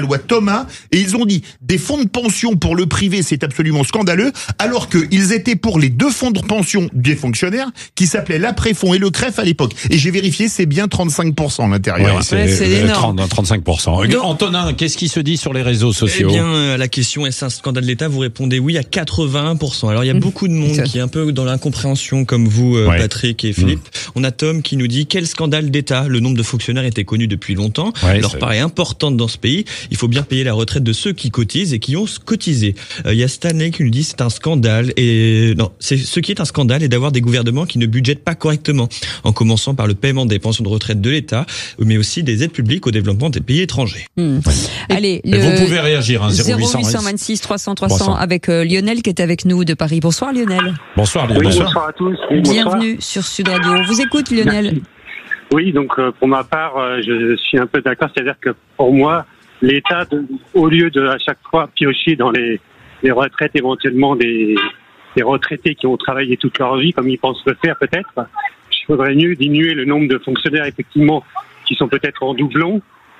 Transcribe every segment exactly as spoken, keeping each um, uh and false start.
loi Thomas, et ils ont dit des fonds de pension pour le privé, c'est absolument scandaleux, alors qu'ils étaient pour les deux fonds de pension des fonctionnaires qui s'appelaient l'après-fonds et le C R E F à l'époque. Et j'ai vérifié, c'est bien trente-cinq pour cent à l'intérieur. Ouais, c'est, ouais, c'est énorme. trente, trente-cinq pour cent. Donc, Antonin, qu'est-ce qui se dit sur les réseaux sociaux? Eh bien, la question est-ce un scandale d'État? Vous répondez oui à quatre-vingts pour cent. Alors, il y a mmh. beaucoup de monde qui est un peu dans l'incompréhension, comme vous, ouais. Patrick et Philippe. Mmh. On a Tom qui nous dit quel scandale d'État. Le nombre de fonctionnaires était connu depuis longtemps. Ouais, leur part est importante dans ce pays. Il faut bien payer la retraite de ceux qui cotisent et qui ont cotisé. Euh, il y a Stanley qui nous dit c'est un scandale et non, c'est ce qui est un scandale est d'avoir des gouvernements qui ne budgètent pas correctement, en commençant par le paiement des pensions de retraite de l'État, mais aussi des aides publiques au développement des pays étrangers. Mmh. Et, Allez, le vous pouvez réagir. Hein, zéro huit cent vingt-six trois cents trois cents avec euh, Lionel qui est avec nous de Paris. Bonsoir Lionel. Bonsoir Lionel. Oui, bonsoir à tous. Oui, bienvenue bonsoir. Sur Sud Radio. On vous écoute Lionel. Merci. Oui, donc euh, pour ma part, euh, je suis un peu d'accord, c'est-à-dire que pour moi, l'État, de, au lieu de à chaque fois piocher dans les, les retraites éventuellement des, des retraités qui ont travaillé toute leur vie, comme ils pensent le faire peut-être, il faudrait mieux diminuer le nombre de fonctionnaires effectivement qui sont peut-être en doublon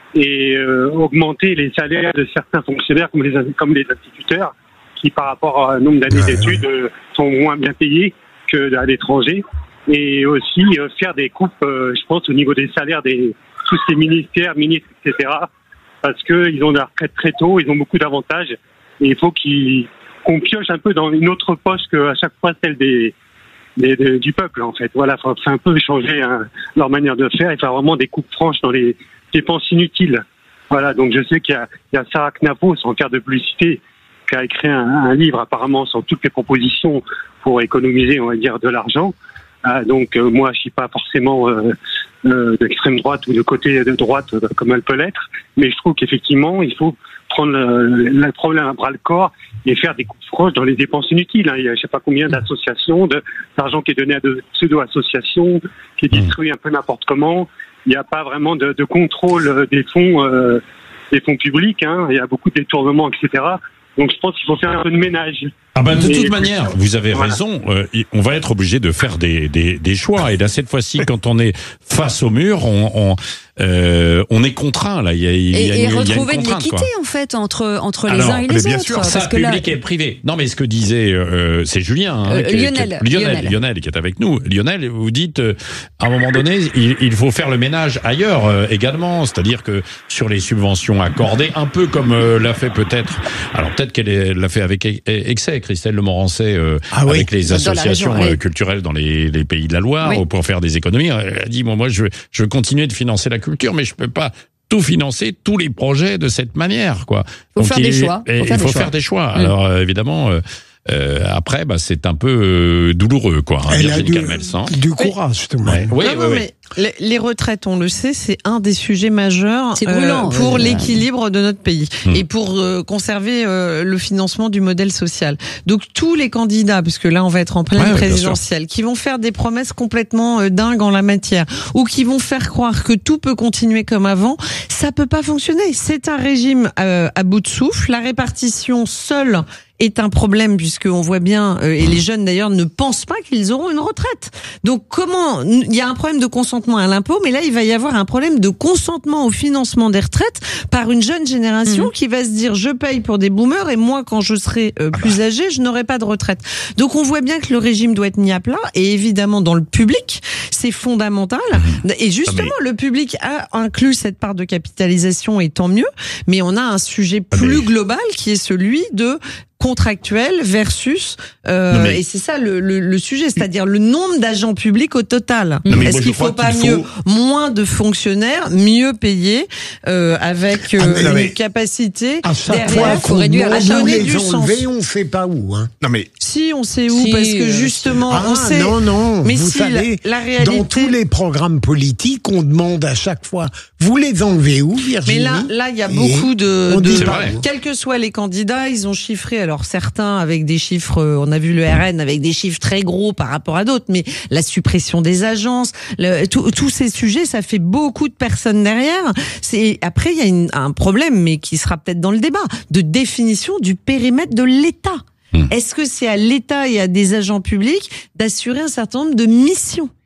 et euh, augmenter les salaires de certains fonctionnaires comme les comme les instituteurs qui par rapport à un nombre d'années ouais, d'études ouais. sont moins bien payés qu'à l'étranger. Et aussi euh, faire des coupes, euh, je pense, au niveau des salaires des tous ces ministères, ministres, et cetera. Parce que ils ont la retraite très tôt, ils ont beaucoup d'avantages, et il faut qu'ils, qu'on pioche un peu dans une autre poche que à chaque fois celle des, des, des du peuple en fait. Voilà, faut un peu changer hein, leur manière de faire et faire vraiment des coupes franches dans les dépenses inutiles. Voilà, donc je sais qu'il y a, il y a Sarah Knapo, sans faire de publicité, qui a écrit un, un livre apparemment sur toutes les propositions pour économiser, on va dire, de l'argent. Ah, donc euh, moi je suis pas forcément euh, euh, d'extrême droite ou de côté de droite euh, comme elle peut l'être, mais je trouve qu'effectivement il faut prendre le, le problème à bras le corps et faire des coupes franches dans les dépenses inutiles. Hein. Il y a je sais pas combien d'associations, de, d'argent qui est donné à de pseudo-associations, qui est distribué un peu n'importe comment. Il n'y a pas vraiment de, de contrôle des fonds, euh, des fonds publics. Hein. Il y a beaucoup de détournements, et cetera. Donc je pense qu'il faut faire un peu de ménage. Ah ben de toute manière, vous avez voilà. raison. Euh, on va être obligé de faire des, des, des choix. Et là, cette fois-ci, quand on est face au mur, on, on, euh, on est contraint. Là, il y a, il y a, et, il y a, et il y a retrouver une de l'équité quoi. en fait entre entre les Alors, uns et les bien autres. Sûr, ça, parce que public là... et privé. Non, mais ce que disait, euh, c'est Julien, hein, euh, qui, Lionel, qui, Lionel, Lionel, Lionel, qui est avec nous. Lionel, vous dites, euh, à un moment donné, il, il faut faire le ménage ailleurs euh, également, c'est-à-dire que sur les subventions accordées, un peu comme euh, l'a fait peut-être. Alors peut-être qu'elle l'a fait avec excès, Christelle Lemorancet. Euh, ah oui. Avec les associations région, euh, culturelles dans les, les pays de la Loire oui. pour faire des économies. Elle a dit bon, moi je, je veux continuer de financer la culture, mais je peux pas tout financer, tous les projets de cette manière, quoi. Faut Donc faire il, des choix. Il faut, faut faire, faire des des choix. Mmh. Alors euh, évidemment. Euh, Euh, après, bah, c'est un peu euh, douloureux, quoi. Hein, Elle a du, du courage, justement. Ouais. Oui, non, oui, non, oui. mais les, les retraites, on le sait, c'est un des sujets majeurs brûlant, euh, pour ouais, l'équilibre de notre pays mmh. et pour euh, conserver euh, le financement du modèle social. Donc tous les candidats, puisque là on va être en pleine ouais, présidentielle, qui vont faire des promesses complètement euh, dingues en la matière, ou qui vont faire croire que tout peut continuer comme avant, ça peut pas fonctionner. C'est un régime euh, à bout de souffle. La répartition seule est un problème puisqu'on voit bien, euh, et les jeunes d'ailleurs ne pensent pas qu'ils auront une retraite. Donc comment, il y a un problème de consentement à l'impôt, mais là il va y avoir un problème de consentement au financement des retraites par une jeune génération mmh. qui va se dire je paye pour des boomers et moi quand je serai euh, plus âgé je n'aurai pas de retraite. Donc on voit bien que le régime doit être mis à plat et évidemment dans le public c'est fondamental mmh. et justement mais... le public a inclus cette part de capitalisation et tant mieux, mais on a un sujet plus mais... global qui est celui de contractuel versus euh, mais, et c'est ça le, le, le sujet, c'est-à-dire le nombre d'agents publics au total. Est-ce qu'il faut pas mieux faut... moins de fonctionnaires, mieux payés euh, avec euh, ah, une mais, capacité à chaque derrière fois qu'on réduire à donner les du enlever, sens. On sait pas où. Hein. Non mais si on sait où si, parce que justement ah, on sait. Non non. Mais vous si savez, la, la réalité. Dans tous les programmes politiques, on demande à chaque fois. Vous les enlevez où, Virginie? Mais là, là, il y a beaucoup de. de quels que soient les candidats, ils ont chiffré. Alors certains avec avec des chiffres, on a vu le R N avec des chiffres très gros par rapport à d'autres, mais la suppression des agences, le, tous ces sujets, ça fait beaucoup de personnes derrière. C'est, après, il y a une, un problème, mais qui sera peut-être dans le débat, de définition du périmètre de l'État. Mmh. Est-ce que c'est à l'État et à des agents publics d'assurer un certain nombre de missions ?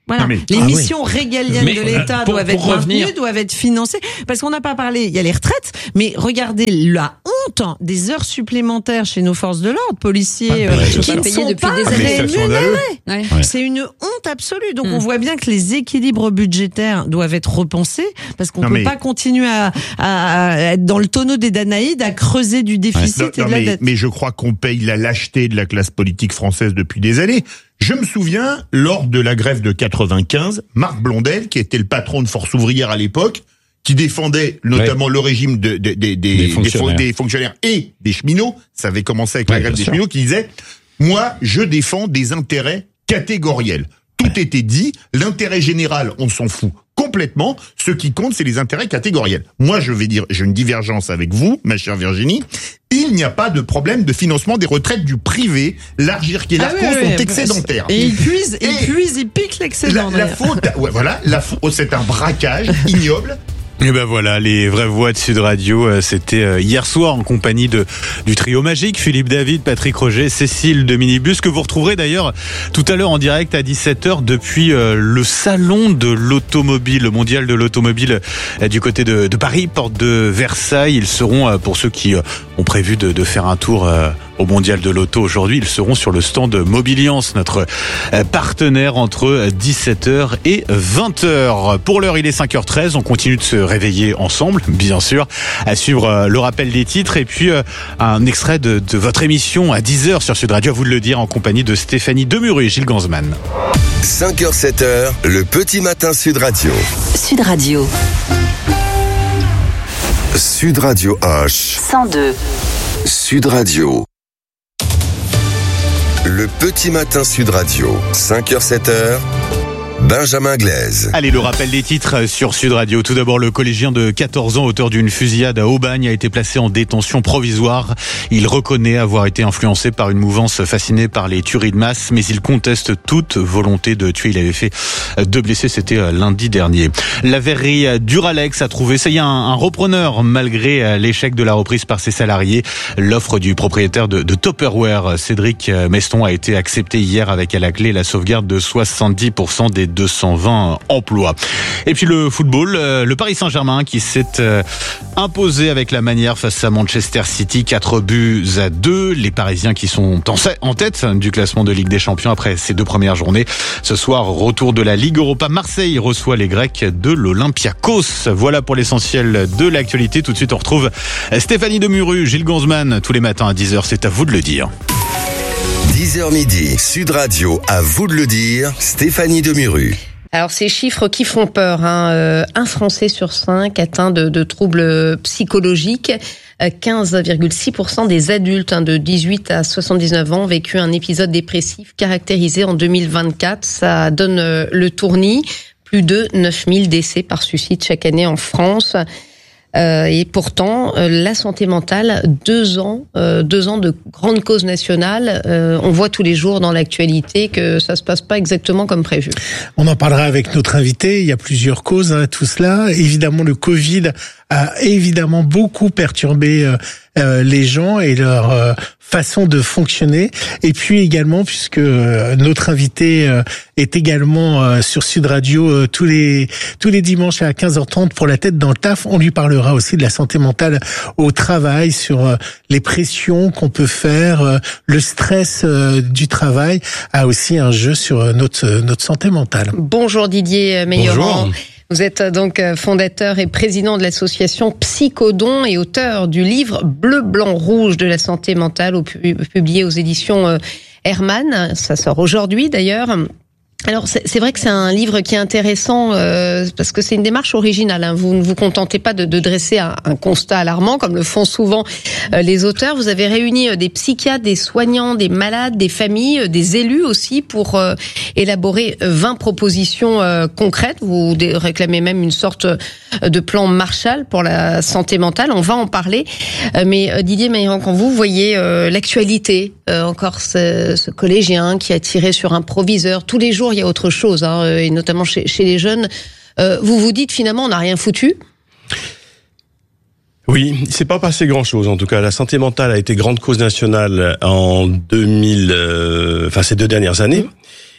Voilà. Non mais, les ah missions oui. régaliennes mais, de l'État pour, doivent pour être revenir... maintenues, doivent être financées. Parce qu'on n'a pas parlé, il y a les retraites, mais regardez la honte des heures supplémentaires chez nos forces de l'ordre, policiers, ah, euh, qui ne sont sont depuis pas des années. rémunérés. Ouais. C'est une honte absolue. Donc mmh. on voit bien que les équilibres budgétaires doivent être repensés, parce qu'on ne peut mais... pas continuer à, à, à être dans le tonneau des Danaïdes, à creuser du déficit ouais. non, et non, de la mais, dette. Mais je crois qu'on paye la lâcheté de la classe politique française depuis des années. Je me souviens, lors de la grève de quatre-vingt-quinze, Marc Blondel, qui était le patron de Force ouvrière à l'époque, qui défendait notamment ouais. le régime de, de, de, de, des, des, fonctionnaires. des fonctionnaires et des cheminots, ça avait commencé avec ouais, la grève des sûr. cheminots, qui disait « Moi, je défends des intérêts catégoriels. » Tout ouais. était dit, l'intérêt général, on s'en fout complètement. Ce qui compte, c'est les intérêts catégoriels. Moi, je vais dire, j'ai une divergence avec vous, ma chère Virginie. Il n'y a pas de problème de financement des retraites du privé. L'Argirc et l'Arco ah oui, oui, sont oui, excédentaires. Et ils puisent, ils puisent, ils piquent l'excédent. La, la faute, ouais, voilà, la faute, c'est un braquage ignoble. Et ben voilà, les vraies voix de Sud Radio, c'était hier soir en compagnie de du trio magique, Philippe David, Patrick Roger, Cécile de Minibus, que vous retrouverez d'ailleurs tout à l'heure en direct à dix-sept heures depuis le salon de l'automobile, le mondial de l'automobile du côté de, de Paris, porte de Versailles. Ils seront, pour ceux qui ont prévu de, de faire un tour au mondial de l'auto aujourd'hui, ils seront sur le stand Mobiliance, notre partenaire, entre dix-sept heures et vingt heures. Pour l'heure, il est cinq heures treize, on continue de se réveiller ensemble, bien sûr, à suivre le rappel des titres et puis un extrait de, de votre émission à dix heures sur Sud Radio, à vous de le dire, en compagnie de Stéphanie Demuru et Gilles Gansman. cinq heures sept heures, le petit matin Sud Radio. Sud Radio. Sud Radio H. cent deux. Sud Radio. Le petit matin Sud Radio, cinq heures sept heures, Benjamin Glaise. Allez, le rappel des titres sur Sud Radio. Tout d'abord, le collégien de quatorze ans, auteur d'une fusillade à Aubagne, a été placé en détention provisoire. Il reconnaît avoir été influencé par une mouvance fascinée par les tueries de masse, mais il conteste toute volonté de tuer. Il avait fait deux blessés, c'était lundi dernier. La verrerie Duralex a trouvé, ça y est, un, un repreneur malgré l'échec de la reprise par ses salariés. L'offre du propriétaire de, de Tupperware, Cédric Meston, a été acceptée hier avec à la clé la sauvegarde de soixante-dix pour cent des deux cent vingt emplois. Et puis le football, le Paris Saint-Germain qui s'est imposé avec la manière face à Manchester City, quatre buts à deux. Les Parisiens qui sont en tête du classement de Ligue des Champions après ces deux premières journées. Ce soir, retour de la Ligue Europa. Marseille reçoit les Grecs de l'Olympiakos. Voilà pour l'essentiel de l'actualité. Tout de suite, on retrouve Stéphanie Demuru, Gilles Gansman, tous les matins à dix heures. C'est à vous de le dire. dix heures midi, Sud Radio, à vous de le dire, Stéphanie Demuru. Alors ces chiffres qui font peur, hein. euh, un Français sur cinq atteint de, de troubles psychologiques, quinze virgule six pour cent des adultes hein, de dix-huit à soixante-dix-neuf ans ont vécu un épisode dépressif caractérisé en deux mille vingt-quatre. Ça donne euh, le tournis, plus de neuf mille décès par suicide chaque année en France. Euh, et pourtant, euh, la santé mentale, deux ans, euh, deux ans de grande cause nationale, euh, on voit tous les jours dans l'actualité que ça se passe pas exactement comme prévu. On en parlera avec notre invité. Il y a plusieurs causes à tout cela. Évidemment, le Covid a évidemment beaucoup perturbé euh, euh, les gens et leur euh, façon de fonctionner. Et puis également, puisque euh, notre invité euh, est également euh, sur Sud Radio euh, tous les tous les dimanches à quinze heures trente pour la tête dans le taf, on lui parlera aussi de la santé mentale au travail, sur euh, les pressions qu'on peut faire, euh, le stress euh, du travail a aussi un jeu sur euh, notre notre santé mentale. Bonjour Didier Meilleran. Bonjour. Vous êtes donc fondateur et président de l'association Psychodon et auteur du livre Bleu, Blanc, Rouge de la santé mentale, publié aux éditions Hermann. Ça sort aujourd'hui d'ailleurs. Alors c'est, c'est vrai que c'est un livre qui est intéressant euh, parce que c'est une démarche originale. Hein. Vous ne vous contentez pas de, de dresser un, un constat alarmant comme le font souvent euh, les auteurs. Vous avez réuni euh, des psychiatres, des soignants, des malades, des familles, euh, des élus aussi pour euh, élaborer vingt propositions euh, concrètes. Vous réclamez même une sorte de plan Marshall pour la santé mentale. On va en parler. Euh, mais euh, Didier Meilleran, quand vous voyez euh, l'actualité, euh, encore ce, ce collégien qui a tiré sur un proviseur tous les jours. Il y a autre chose, hein, et notamment chez, chez les jeunes. Euh, vous vous dites finalement, on n'a rien foutu ? Oui, il s'est pas passé grand-chose. En tout cas, la santé mentale a été grande cause nationale en deux mille, euh, enfin ces deux dernières années.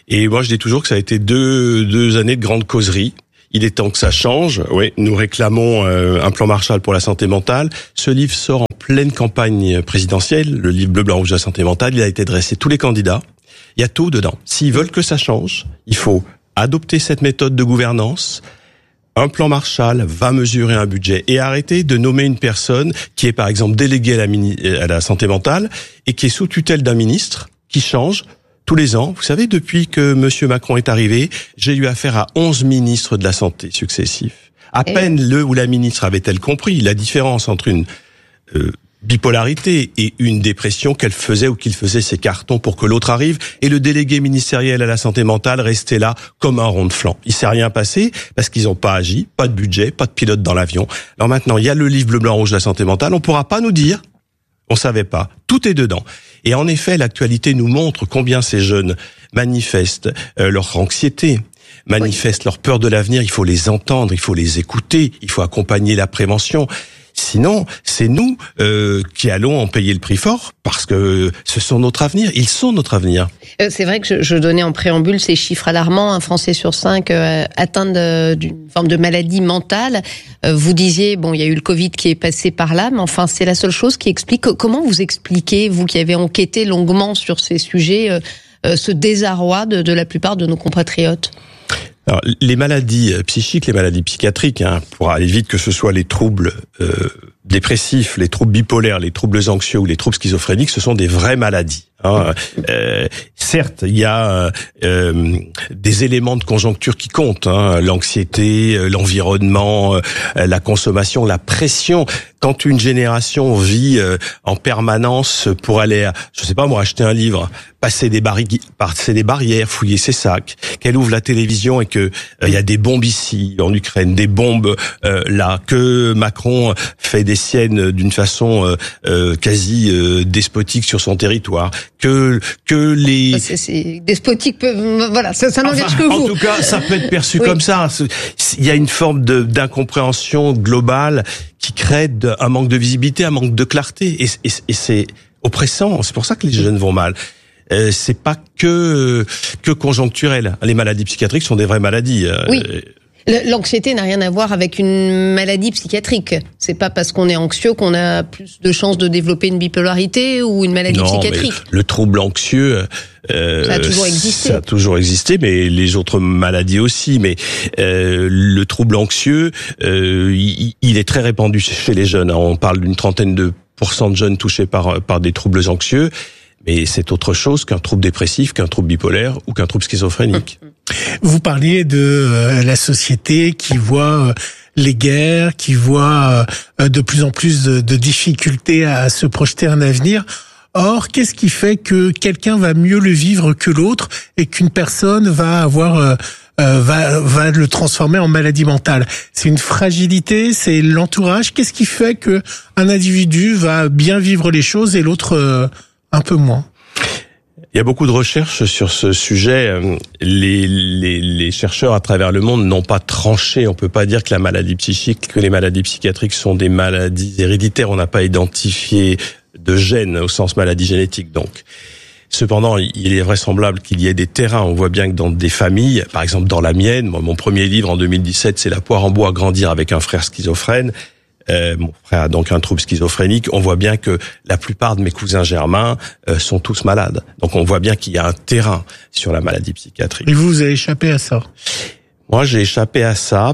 Et moi, je dis toujours que ça a été deux, deux années de grande causerie. Il est temps que ça change. Oui, nous réclamons euh, un plan Marshall pour la santé mentale. Ce livre sort en pleine campagne présidentielle. Le livre Bleu, Blanc, Rouge de la santé mentale. Il a été adressé à tous les candidats. Il y a tout dedans. S'ils veulent que ça change, il faut adopter cette méthode de gouvernance. Un plan Marshall va mesurer un budget et arrêter de nommer une personne qui est par exemple déléguée à la, mini- à la santé mentale et qui est sous tutelle d'un ministre qui change tous les ans. Vous savez, depuis que Monsieur Macron est arrivé, j'ai eu affaire à onze ministres de la santé successifs. À et peine le ou la ministre avait-elle compris la différence entre une euh, bipolarité et une dépression qu'elle faisait ou qu'il faisait ses cartons pour que l'autre arrive, et le délégué ministériel à la santé mentale restait là comme un rond de flanc. Il s'est rien passé parce qu'ils n'ont pas agi, pas de budget, pas de pilote dans l'avion. Alors maintenant, il y a le livre Bleu, Blanc, Rouge de la santé mentale, on pourra pas nous dire, on savait pas. Tout est dedans. Et en effet, l'actualité nous montre combien ces jeunes manifestent euh, leur anxiété, manifestent oui. leur peur de l'avenir. Il faut les entendre, il faut les écouter, il faut accompagner la prévention. Sinon, c'est nous euh, qui allons en payer le prix fort parce que ce sont notre avenir. Ils sont notre avenir. Euh, c'est vrai que je, je donnais en préambule ces chiffres alarmants. Un Français sur cinq euh, atteint de, d'une forme de maladie mentale. Euh, vous disiez, bon, il y a eu le Covid qui est passé par là, mais enfin, c'est la seule chose qui explique. Comment vous expliquez, vous qui avez enquêté longuement sur ces sujets, euh, euh, ce désarroi de, de la plupart de nos compatriotes ? Alors, les maladies psychiques, les maladies psychiatriques, hein, pour aller vite, que ce soit les troubles euh, dépressifs, les troubles bipolaires, les troubles anxieux ou les troubles schizophréniques, ce sont des vraies maladies. Hein. Euh, certes, il y a euh, des éléments de conjoncture qui comptent, hein, l'anxiété, l'environnement, euh, la consommation, la pression. Quand une génération vit euh, en permanence pour aller, à, je sais pas moi, acheter un livre, passer des, barri- passer des barrières, fouiller ses sacs, qu'elle ouvre la télévision et que il euh, y a des bombes ici en Ukraine, des bombes euh, là, que Macron fait des siennes d'une façon euh, euh, quasi euh, despotique sur son territoire, que que les c'est, c'est despotique peut, voilà, ça, ça n'engage enfin, que vous. En tout cas, ça peut être perçu oui. comme ça. Il y a une forme de, d'incompréhension globale qui crée de, un manque de visibilité, un manque de clarté, et, et, et c'est oppressant. C'est pour ça que les jeunes vont mal. Euh, c'est pas que que conjoncturel. Les maladies psychiatriques sont des vraies maladies. Oui. L'anxiété n'a rien à voir avec une maladie psychiatrique. C'est pas parce qu'on est anxieux qu'on a plus de chances de développer une bipolarité ou une maladie non, psychiatrique. Mais le trouble anxieux, euh, ça a toujours existé. Ça a toujours existé, mais les autres maladies aussi. Mais euh, le trouble anxieux, euh, il, il est très répandu chez les jeunes. On parle d'une trentaine de pourcents de jeunes touchés par par des troubles anxieux. Mais c'est autre chose qu'un trouble dépressif, qu'un trouble bipolaire ou qu'un trouble schizophrénique. Vous parliez de euh, la société qui voit euh, les guerres, qui voit euh, de plus en plus de, de difficultés à se projeter un avenir. Or, qu'est-ce qui fait que quelqu'un va mieux le vivre que l'autre et qu'une personne va avoir euh, euh, va va le transformer en maladie mentale? C'est une fragilité, c'est l'entourage. Qu'est-ce qui fait que un individu va bien vivre les choses et l'autre euh, un peu moins? Il y a beaucoup de recherches sur ce sujet. Les, les, les chercheurs à travers le monde n'ont pas tranché. On peut pas dire que la maladie psychique, que les maladies psychiatriques sont des maladies héréditaires. On n'a pas identifié de gènes au sens maladie génétique. Donc, cependant, il est vraisemblable qu'il y ait des terrains. On voit bien que dans des familles, par exemple dans la mienne, mon premier livre en deux mille dix-sept, c'est La poire en bois, grandir avec un frère schizophrène. Euh, mon frère a donc un trouble schizophrénique. On voit bien que la plupart de mes cousins germains euh, sont tous malades. Donc on voit bien qu'il y a un terrain sur la maladie psychiatrique. Et vous, vous avez échappé à ça? Moi, j'ai échappé à ça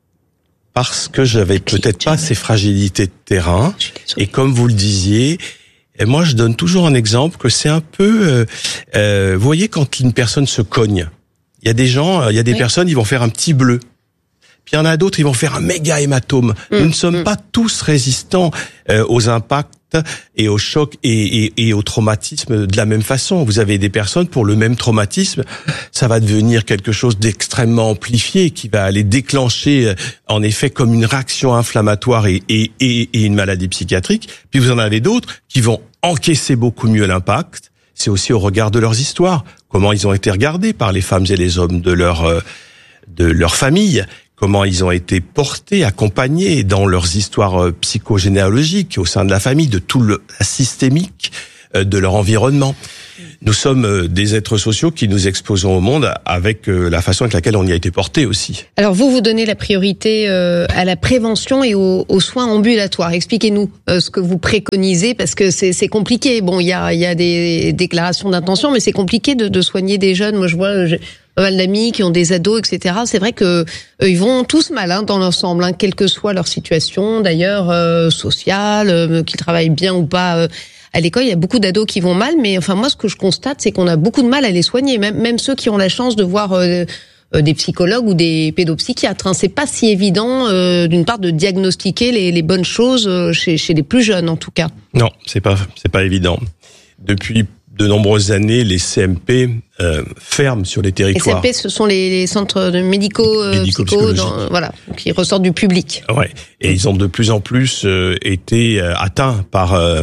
parce que j'avais peut-être pas ces fragilités de terrain. Et comme vous le disiez, et moi je donne toujours un exemple que c'est un peu, euh, euh, vous voyez quand une personne se cogne, il y a des gens, il y a des oui. personnes, ils vont faire un petit bleu. Puis il y en a d'autres, ils vont faire un méga hématome. Mmh, Nous ne sommes mmh. pas tous résistants euh, aux impacts et aux chocs et, et, et au traumatisme de la même façon. Vous avez des personnes, pour le même traumatisme, ça va devenir quelque chose d'extrêmement amplifié, qui va aller déclencher, en effet, comme une réaction inflammatoire et, et, et, et une maladie psychiatrique. Puis vous en avez d'autres qui vont encaisser beaucoup mieux l'impact. C'est aussi au regard de leurs histoires. Comment ils ont été regardés par les femmes et les hommes de leur, de leur famille. Comment ils ont été portés, accompagnés dans leurs histoires psychogénéalogiques au sein de la famille, de tout le la systémique de leur environnement. Nous sommes des êtres sociaux qui nous exposons au monde avec la façon avec laquelle on y a été porté aussi. Alors vous, vous donnez la priorité à la prévention et aux, aux soins ambulatoires. Expliquez-nous ce que vous préconisez, parce que c'est, c'est compliqué. Bon, il y a, il y a des déclarations d'intention, mais c'est compliqué de, de soigner des jeunes. Moi, je vois j'ai pas mal d'amis qui ont des ados, et cetera. C'est vrai que euh, ils vont tous mal hein, dans l'ensemble, hein, quelle que soit leur situation, d'ailleurs euh, sociale, euh, qu'ils travaillent bien ou pas. Euh, À l'école, il y a beaucoup d'ados qui vont mal, mais enfin moi, ce que je constate, c'est qu'on a beaucoup de mal à les soigner, même même ceux qui ont la chance de voir euh, euh, des psychologues ou des pédopsychiatres. Hein. C'est pas si évident, euh, d'une part, de diagnostiquer les, les bonnes choses euh, chez chez les plus jeunes, en tout cas. Non, c'est pas c'est pas évident. Depuis de nombreuses années, les C M P euh, ferment sur les territoires. Les C M P, ce sont les, les centres de médico, euh, psycho, dans, voilà, qui ressortent du public. Ouais, et ils ont de plus en plus euh, été euh, atteints par euh,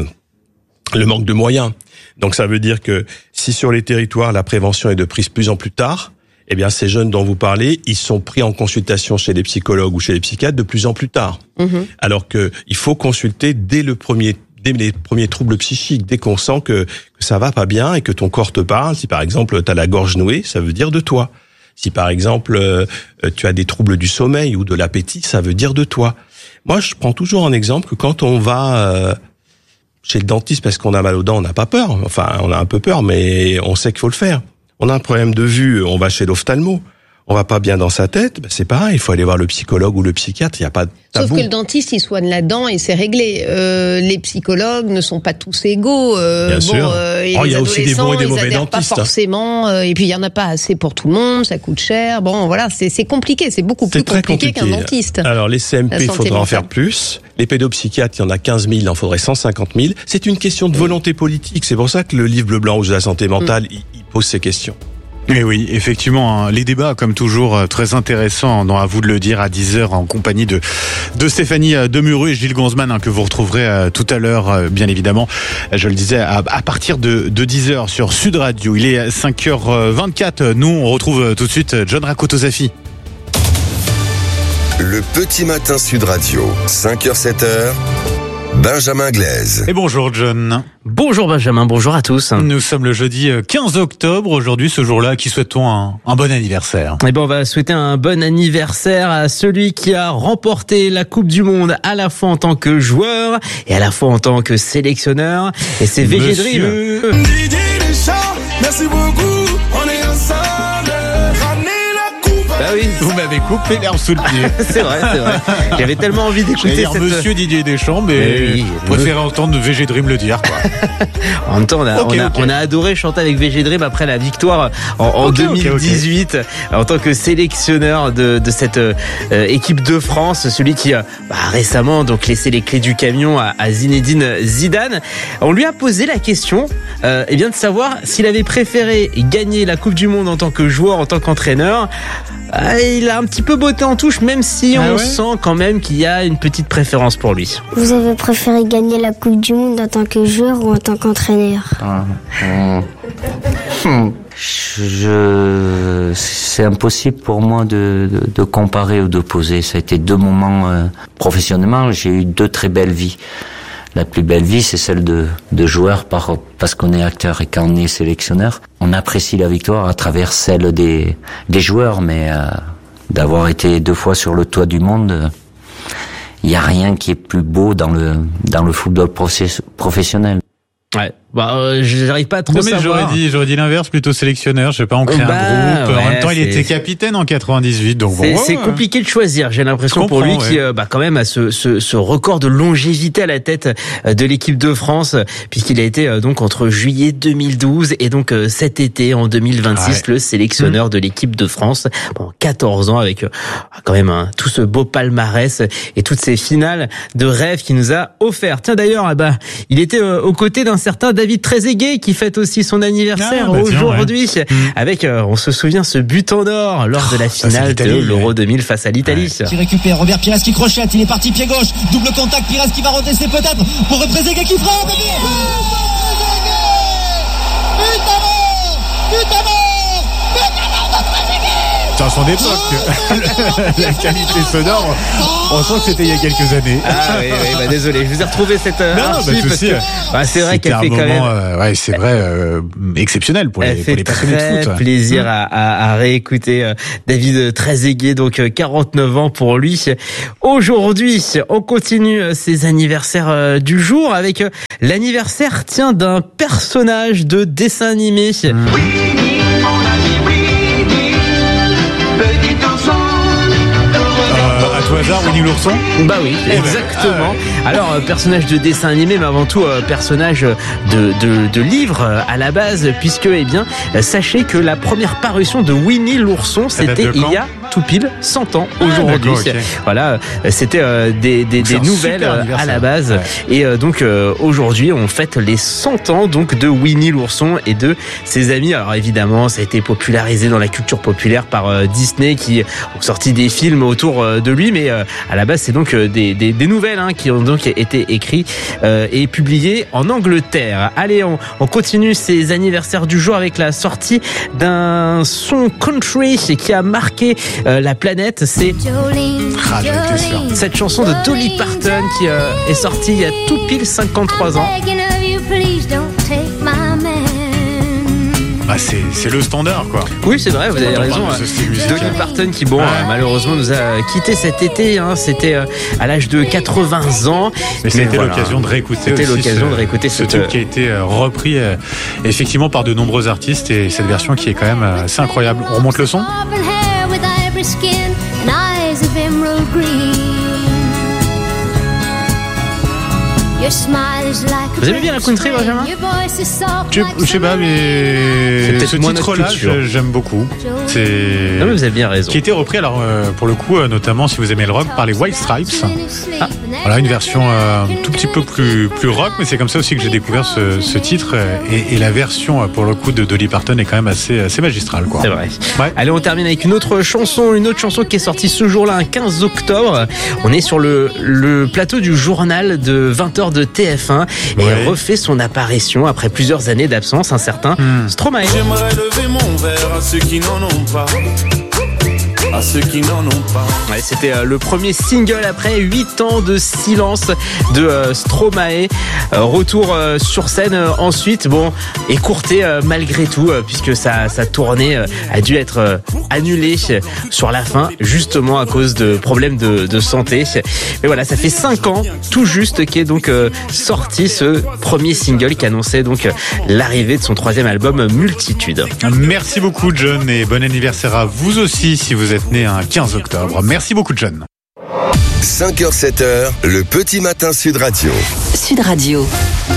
le manque de moyens. Donc ça veut dire que si sur les territoires la prévention est de prise plus en plus tard, eh bien ces jeunes dont vous parlez, ils sont pris en consultation chez les psychologues ou chez les psychiatres de plus en plus tard. Mmh. Alors que il faut consulter dès le premier dès les premiers troubles psychiques, dès qu'on sent que, que ça va pas bien et que ton corps te parle. Si par exemple tu as la gorge nouée, ça veut dire de toi. Si par exemple euh, tu as des troubles du sommeil ou de l'appétit, ça veut dire de toi. Moi, je prends toujours en exemple que quand on va euh, chez le dentiste parce qu'on a mal aux dents, on n'a pas peur. Enfin, on a un peu peur, mais on sait qu'il faut le faire. On a un problème de vue, on va chez l'ophtalmo. On va pas bien dans sa tête, ben c'est pareil, il faut aller voir le psychologue ou le psychiatre, il y a pas de tabou. Sauf que le dentiste, il soigne la dent et c'est réglé. Euh, les psychologues ne sont pas tous égaux. Euh, bien bon, sûr. Euh, et oh, les il y a aussi des bons et des mauvais dentistes. Pas forcément. Euh, et puis il y en a pas assez pour tout le monde, ça coûte cher. Bon, voilà, c'est, c'est compliqué, c'est beaucoup plus c'est très compliqué, compliqué qu'un dentiste. Alors les C M P, il faudra en faire plus. Les pédopsychiatres, il y en a quinze mille, il en faudrait cent cinquante mille. C'est une question de volonté politique. C'est pour ça que le livre Bleu, Blanc, Rouge de la santé mentale, mm. il, il pose ces questions. Et oui, effectivement, hein, les débats, comme toujours, très intéressants dans À vous de le dire à dix heures en compagnie de de Stéphanie Demureux et Gilles Gonzman, hein, que vous retrouverez euh, tout à l'heure, euh, bien évidemment. Je le disais, à, à partir de, de dix heures sur Sud Radio. Il est cinq heures vingt-quatre. Nous, on retrouve tout de suite John Rakotozafi. Le petit matin Sud Radio, cinq heures sept heures. Benjamin Glaise. Et bonjour John. Bonjour Benjamin, bonjour à tous. Nous sommes le jeudi quinze octobre, aujourd'hui, ce jour-là, qui souhaitons un, un bon anniversaire. Et ben on va souhaiter un bon anniversaire à celui qui a remporté la Coupe du Monde à la fois en tant que joueur et à la fois en tant que sélectionneur. Et c'est V G Dream. Didier Deschamps, merci beaucoup, on est ensemble. Bah oui. Vous m'avez coupé l'herbe sous le pied. C'est vrai, c'est vrai. J'avais tellement envie d'écouter dire cette... Monsieur Didier Deschamps, mais oui, je préférais entendre V G Dream le dire, quoi. En même temps, on a, okay, on, a, okay. on a adoré chanter avec V G Dream après la victoire en, en okay, deux mille dix-huit okay, okay. en tant que sélectionneur de, de cette euh, équipe de France, celui qui a bah, récemment donc laissé les clés du camion à, à Zinedine Zidane. On lui a posé la question, euh, eh bien de savoir s'il avait préféré gagner la Coupe du Monde en tant que joueur, en tant qu'entraîneur. Ah, il a un petit peu botté en touche, même si on ah ouais sent quand même qu'il y a une petite préférence pour lui. Vous avez préféré gagner la Coupe du Monde en tant que joueur ou en tant qu'entraîneur? ah, euh... hmm. Je... C'est impossible pour moi de, de, de comparer ou d'opposer. Ça a été deux moments euh, professionnellement. J'ai eu deux très belles vies. La plus belle vie, c'est celle de, de joueur par, parce qu'on est acteur et quand on est sélectionneur, on apprécie la victoire à travers celle des, des joueurs, mais euh, d'avoir été deux fois sur le toit du monde, il euh, n'y a rien qui est plus beau dans le, dans le football professionnel. Ouais. Bah, euh, j'arrive pas à trop non, mais savoir. J'aurais dit, j'aurais dit l'inverse, plutôt sélectionneur. Je sais pas, on crée bah, un groupe. Ouais, en même temps, il était capitaine en quatre-vingt-dix-huit, donc c'est, bon. C'est ouais. compliqué de choisir. J'ai l'impression pour lui ouais. qui, euh, bah, quand même, a ce, ce, ce record de longévité à la tête de l'équipe de France, puisqu'il a été euh, donc entre juillet deux mille douze et donc euh, cet été en deux mille vingt-six ouais. le sélectionneur mmh. de l'équipe de France. Bon, quatorze ans avec euh, quand même hein, tout ce beau palmarès et toutes ces finales de rêve qu'il nous a offert. Tiens d'ailleurs, bah, il était euh, aux côtés d'un certain David Trezeguet qui fête aussi son anniversaire ah, bah aujourd'hui tiens, ouais. avec, euh, on se souvient, ce but en or lors de la finale oh, de l'Euro deux mille face à l'Italie. Ouais. Qui récupère, Robert Pires qui crochette, il est parti pied gauche, double contact, Pires qui va redresser peut-être pour Trezeguet qui frappe. But à mort, but à mort, but à mort de Trezeguet. C'est à son époque. La qualité sonore, on sent que c'était il y a quelques années. Ah oui, oui, bah désolé, je vous ai retrouvé cette euh, non, archive bah, parce que bah, c'est vrai c'était qu'elle fait un quand moment, même. Euh, ouais, c'est vrai, euh, exceptionnel pour les, Elle pour fait les passionnés de foot. très plaisir à, à, à réécouter euh, David Trezeguet, donc euh, quarante-neuf ans pour lui. Aujourd'hui, on continue euh, ses anniversaires euh, du jour avec euh, l'anniversaire, tiens, d'un personnage de dessin animé. Mmh. Oui, mon ami, oui. Au hasard, Winnie l'ourson? Bah oui, exactement. Alors, euh, personnage de dessin animé, mais avant tout euh, personnage de, de, de livre euh, à la base, puisque, eh bien, euh, sachez que la première parution de Winnie l'ourson, c'était il y a tout pile cent ans aujourd'hui. Ah, okay. Voilà, euh, c'était euh, des, des, des nouvelles euh, à la base. Ouais. Et euh, donc, euh, aujourd'hui, on fête les cent ans donc de Winnie l'ourson et de ses amis. Alors, évidemment, ça a été popularisé dans la culture populaire par euh, Disney qui ont sorti des films autour euh, de lui, mais euh, à la base, c'est donc euh, des, des, des nouvelles hein, qui ont donc été écrites euh, et publiées en Angleterre. Allez, on, on continue ces anniversaires du jour avec la sortie d'un son country qui a marqué euh, la planète. C'est ah, cette chanson de Dolly Parton qui euh, est sortie il y a tout pile cinquante-trois ans. Bah c'est, c'est le standard quoi. Oui c'est vrai, vous avez raison. Dolly Parton qui bon ah. malheureusement nous a quitté cet été. Hein, c'était euh, à l'âge de quatre-vingts ans. Mais c'était voilà. l'occasion de réécouter. C'était aussi l'occasion ce, de réécouter ce truc qui a été euh, repris euh, effectivement par de nombreux artistes et cette version qui est quand même euh, assez incroyable. On remonte le son. Vous aimez bien la country, Benjamin? Je, je sais pas, mais ce titre-là, j'aime beaucoup. C'est. Non, mais vous avez bien raison. Qui a été repris, alors euh, pour le coup, euh, notamment si vous aimez le rock, par les White Stripes. Ah. Voilà, une version euh, un tout petit peu plus plus rock, mais c'est comme ça aussi que j'ai découvert ce, ce titre et, et la version pour le coup de Dolly Parton est quand même assez assez magistrale, quoi. C'est vrai. Ouais. Allez, on termine avec une autre chanson, une autre chanson qui est sortie ce jour-là, un quinze octobre. On est sur le le plateau du journal de vingt heures de T F un et ouais. refait son apparition après plusieurs années d'absence, un certain hmm. Stromae. J'aimerais lever mon verre à ceux qui n'en ont pas. À ceux qui n'en ont pas. Ouais, c'était euh, le premier single après huit ans de silence de euh, Stromae. Euh, retour euh, sur scène euh, ensuite, bon, écourté euh, malgré tout, euh, puisque sa, sa tournée euh, a dû être euh, annulée euh, sur la fin, justement à cause de problèmes de, de santé. Mais voilà, ça fait cinq ans tout juste qu'est donc euh, sorti ce premier single qui annonçait donc euh, l'arrivée de son troisième album Multitude. Merci beaucoup John et bon anniversaire à vous aussi si vous êtes né un quinze octobre. Merci beaucoup John. cinq heures sept heures, le petit matin Sud Radio. Sud Radio.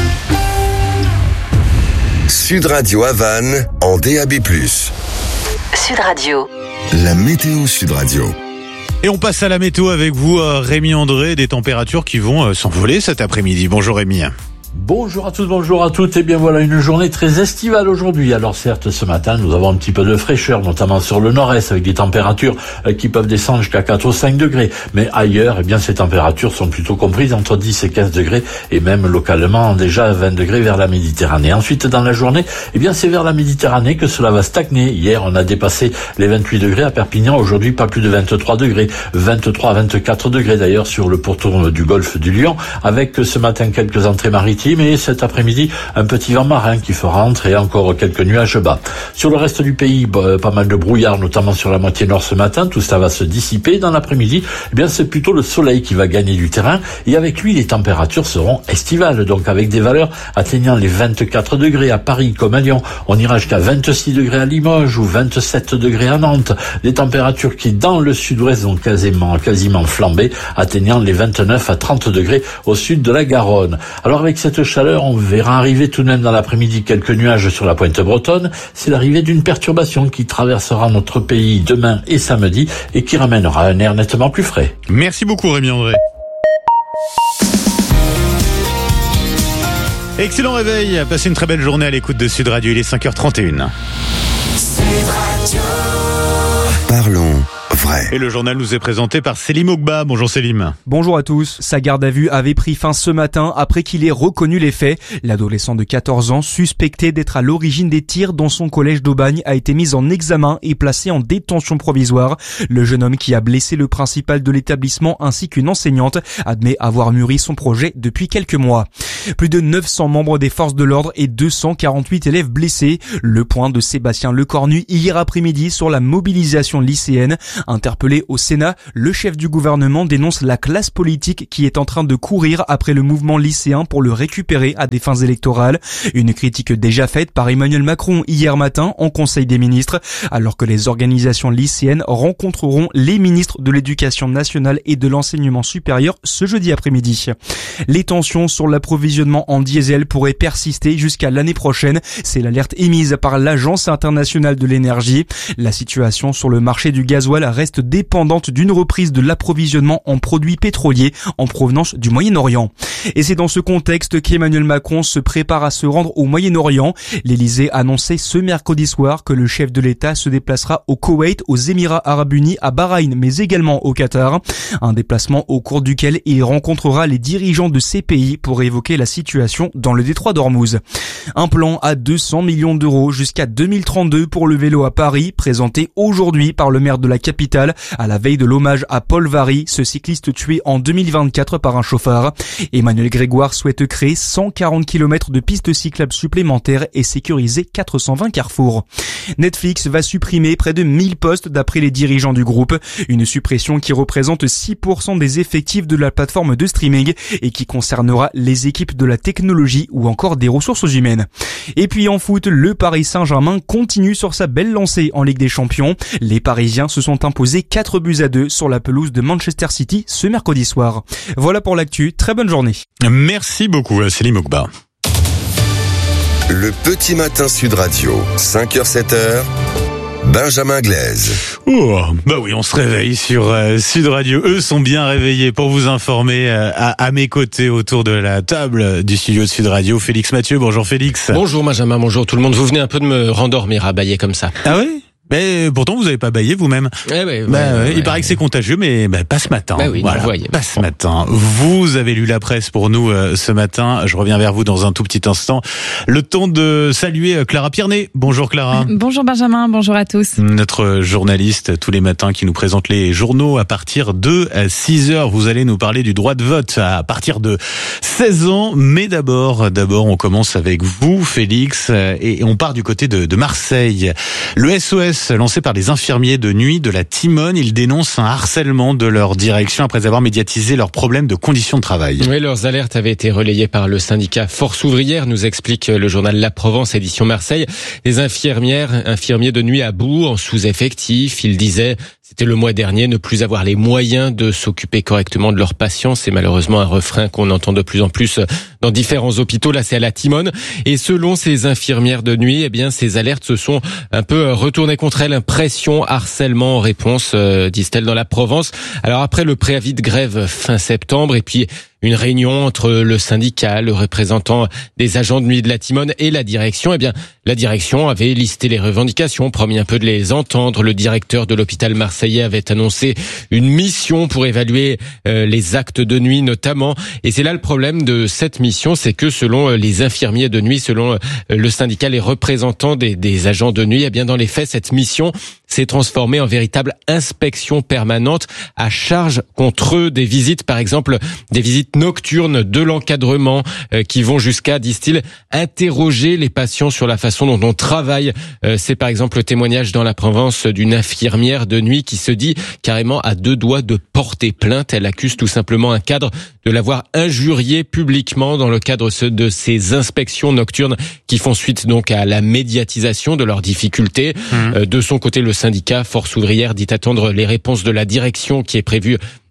Sud Radio à Vannes en D A B plus. Sud Radio. La météo Sud Radio. Et on passe à la météo avec vous, Rémi André, des températures qui vont s'envoler cet après-midi. Bonjour Rémi. Bonjour à tous, bonjour à toutes. Et bien voilà, une journée très estivale aujourd'hui. Alors certes, ce matin, nous avons un petit peu de fraîcheur, notamment sur le nord-est, avec des températures qui peuvent descendre jusqu'à quatre ou cinq degrés. Mais ailleurs, eh bien, ces températures sont plutôt comprises entre dix et quinze degrés, et même localement déjà vingt degrés vers la Méditerranée. Ensuite, dans la journée, eh bien, c'est vers la Méditerranée que cela va stagner. Hier, on a dépassé les vingt-huit degrés à Perpignan. Aujourd'hui, pas plus de vingt-trois degrés. vingt-trois, vingt-quatre degrés d'ailleurs sur le pourtour du golfe du Lion, avec ce matin quelques entrées maritimes. Mais cet après-midi, un petit vent marin qui fera entrer encore quelques nuages bas. Sur le reste du pays, bah, pas mal de brouillard, notamment sur la moitié nord ce matin. Tout ça va se dissiper. Dans l'après-midi, eh bien, c'est plutôt le soleil qui va gagner du terrain. Et avec lui, les températures seront estivales. Donc, avec des valeurs atteignant les vingt-quatre degrés à Paris comme à Lyon. On ira jusqu'à vingt-six degrés à Limoges ou vingt-sept degrés à Nantes. Des températures qui, dans le sud-ouest, vont quasiment, quasiment flamber, atteignant les vingt-neuf à trente degrés au sud de la Garonne. Alors, avec cette chaleur, on verra arriver tout de même dans l'après-midi quelques nuages sur la pointe bretonne. C'est l'arrivée d'une perturbation qui traversera notre pays demain et samedi et qui ramènera un air nettement plus frais. Merci beaucoup Rémi André. Excellent réveil, passez une très belle journée à l'écoute de Sud Radio, il est cinq heures trente et une. Parlons. vrai. Et le journal nous est présenté par Selim Ogba. Bonjour Selim. Bonjour à tous. Sa garde à vue avait pris fin ce matin après qu'il ait reconnu les faits. L'adolescent de quatorze ans, suspecté d'être à l'origine des tirs dans son collège d'Aubagne, a été mis en examen et placé en détention provisoire. Le jeune homme qui a blessé le principal de l'établissement ainsi qu'une enseignante admet avoir mûri son projet depuis quelques mois. Plus de neuf cents membres des forces de l'ordre et deux cent quarante-huit élèves blessés. Le point de Sébastien Lecornu hier après-midi sur la mobilisation lycéenne. Interpellé au Sénat, le chef du gouvernement dénonce la classe politique qui est en train de courir après le mouvement lycéen pour le récupérer à des fins électorales. Une critique déjà faite par Emmanuel Macron hier matin en Conseil des ministres, alors que les organisations lycéennes rencontreront les ministres de l'Éducation nationale et de l'Enseignement supérieur ce jeudi après-midi. Les tensions sur l'approvisionnement en diesel pourraient persister jusqu'à l'année prochaine. C'est l'alerte émise par l'Agence internationale de l'énergie. La situation sur le marché du gasoil reste dépendante d'une reprise de l'approvisionnement en produits pétroliers en provenance du Moyen-Orient. Et c'est dans ce contexte qu'Emmanuel Macron se prépare à se rendre au Moyen-Orient. L'Élysée annonçait ce mercredi soir que le chef de l'État se déplacera au Koweït, aux Émirats Arabes Unis, à Bahreïn, mais également au Qatar. Un déplacement au cours duquel il rencontrera les dirigeants de ces pays pour évoquer la situation dans le détroit d'Ormuz. Un plan à deux cents millions d'euros jusqu'à deux mille trente-deux pour le vélo à Paris, présenté aujourd'hui par le maire de la capitale à la veille de l'hommage à Paul Varry, ce cycliste tué en deux mille vingt-quatre par un chauffard. Emmanuel Grégoire souhaite créer cent quarante kilomètres de pistes cyclables supplémentaires et sécuriser quatre cent vingt carrefours. Netflix va supprimer près de mille postes d'après les dirigeants du groupe, une suppression qui représente six pour cent des effectifs de la plateforme de streaming et qui concernera les équipes de la technologie ou encore des ressources humaines. Et puis en foot, le Paris Saint-Germain continue sur sa belle lancée en Ligue des Champions. Les Parisiens se sont imposés quatre buts à deux sur la pelouse de Manchester City ce mercredi soir. Voilà pour l'actu, très bonne journée. Merci beaucoup Selim Ogba. Le petit matin Sud Radio, cinq heures sept heures. Benjamin Glaise. Oh, bah oui, on se réveille sur euh, Sud Radio. Eux sont bien réveillés pour vous informer euh, à, à mes côtés autour de la table du studio de Sud Radio. Félix Mathieu, bonjour Félix. Bonjour Benjamin, bonjour tout le monde. Vous venez un peu de me rendormir à bailler comme ça. Ah oui ? Mais pourtant vous avez pas baillé vous-même. Eh ouais, ouais, bah, ouais, ouais, il ouais. paraît que c'est contagieux, mais bah, pas ce matin. Bah oui, voilà, voyez. Pas ce matin. Vous avez lu la presse pour nous euh, ce matin. Je reviens vers vous dans un tout petit instant. Le temps de saluer euh, Clara Pierné. Bonjour Clara. Bonjour Benjamin, bonjour à tous. Notre journaliste tous les matins qui nous présente les journaux à partir de six heures. Vous allez nous parler du droit de vote à partir de seize ans. Mais d'abord, d'abord, on commence avec vous, Félix, et on part du côté de, de Marseille. Le S O S lancé par les infirmiers de nuit de la Timone, ils dénoncent un harcèlement de leur direction après avoir médiatisé leurs problèmes de conditions de travail. Oui, leurs alertes avaient été relayées par le syndicat Force Ouvrière, nous explique le journal La Provence, édition Marseille. Les infirmières, infirmiers de nuit à bout, en sous-effectif, ils disaient... C'était le mois dernier, ne plus avoir les moyens de s'occuper correctement de leurs patients. C'est malheureusement un refrain qu'on entend de plus en plus dans différents hôpitaux. Là, c'est à la Timone. Et selon ces infirmières de nuit, eh bien, ces alertes se sont un peu retournées contre elles. Pression, harcèlement en réponse, euh, disent-elles dans la Provence. Alors après le préavis de grève fin septembre et puis une réunion entre le syndicat, le représentant des agents de nuit de la Timone et la direction. Eh bien, la direction avait listé les revendications, promis un peu de les entendre. Le directeur de l'hôpital marseillais avait annoncé une mission pour évaluer euh, les actes de nuit notamment. Et c'est là le problème de cette mission, c'est que selon les infirmiers de nuit, selon le syndicat, les représentants des, des agents de nuit, eh bien, dans les faits, cette mission s'est transformée en véritable inspection permanente à charge contre eux. Des visites, par exemple, des visites nocturnes de l'encadrement euh, qui vont jusqu'à, disent-ils, interroger les patients sur la façon dont on travaille. Euh, c'est par exemple le témoignage dans la Provence d'une infirmière de nuit qui se dit carrément à deux doigts de porter plainte. Elle accuse tout simplement un cadre de l'avoir injurié publiquement dans le cadre de ces inspections nocturnes qui font suite donc à la médiatisation de leurs difficultés. Mmh. Euh, de son côté, le syndicat Force Ouvrière dit attendre les réponses de la direction qui est prévue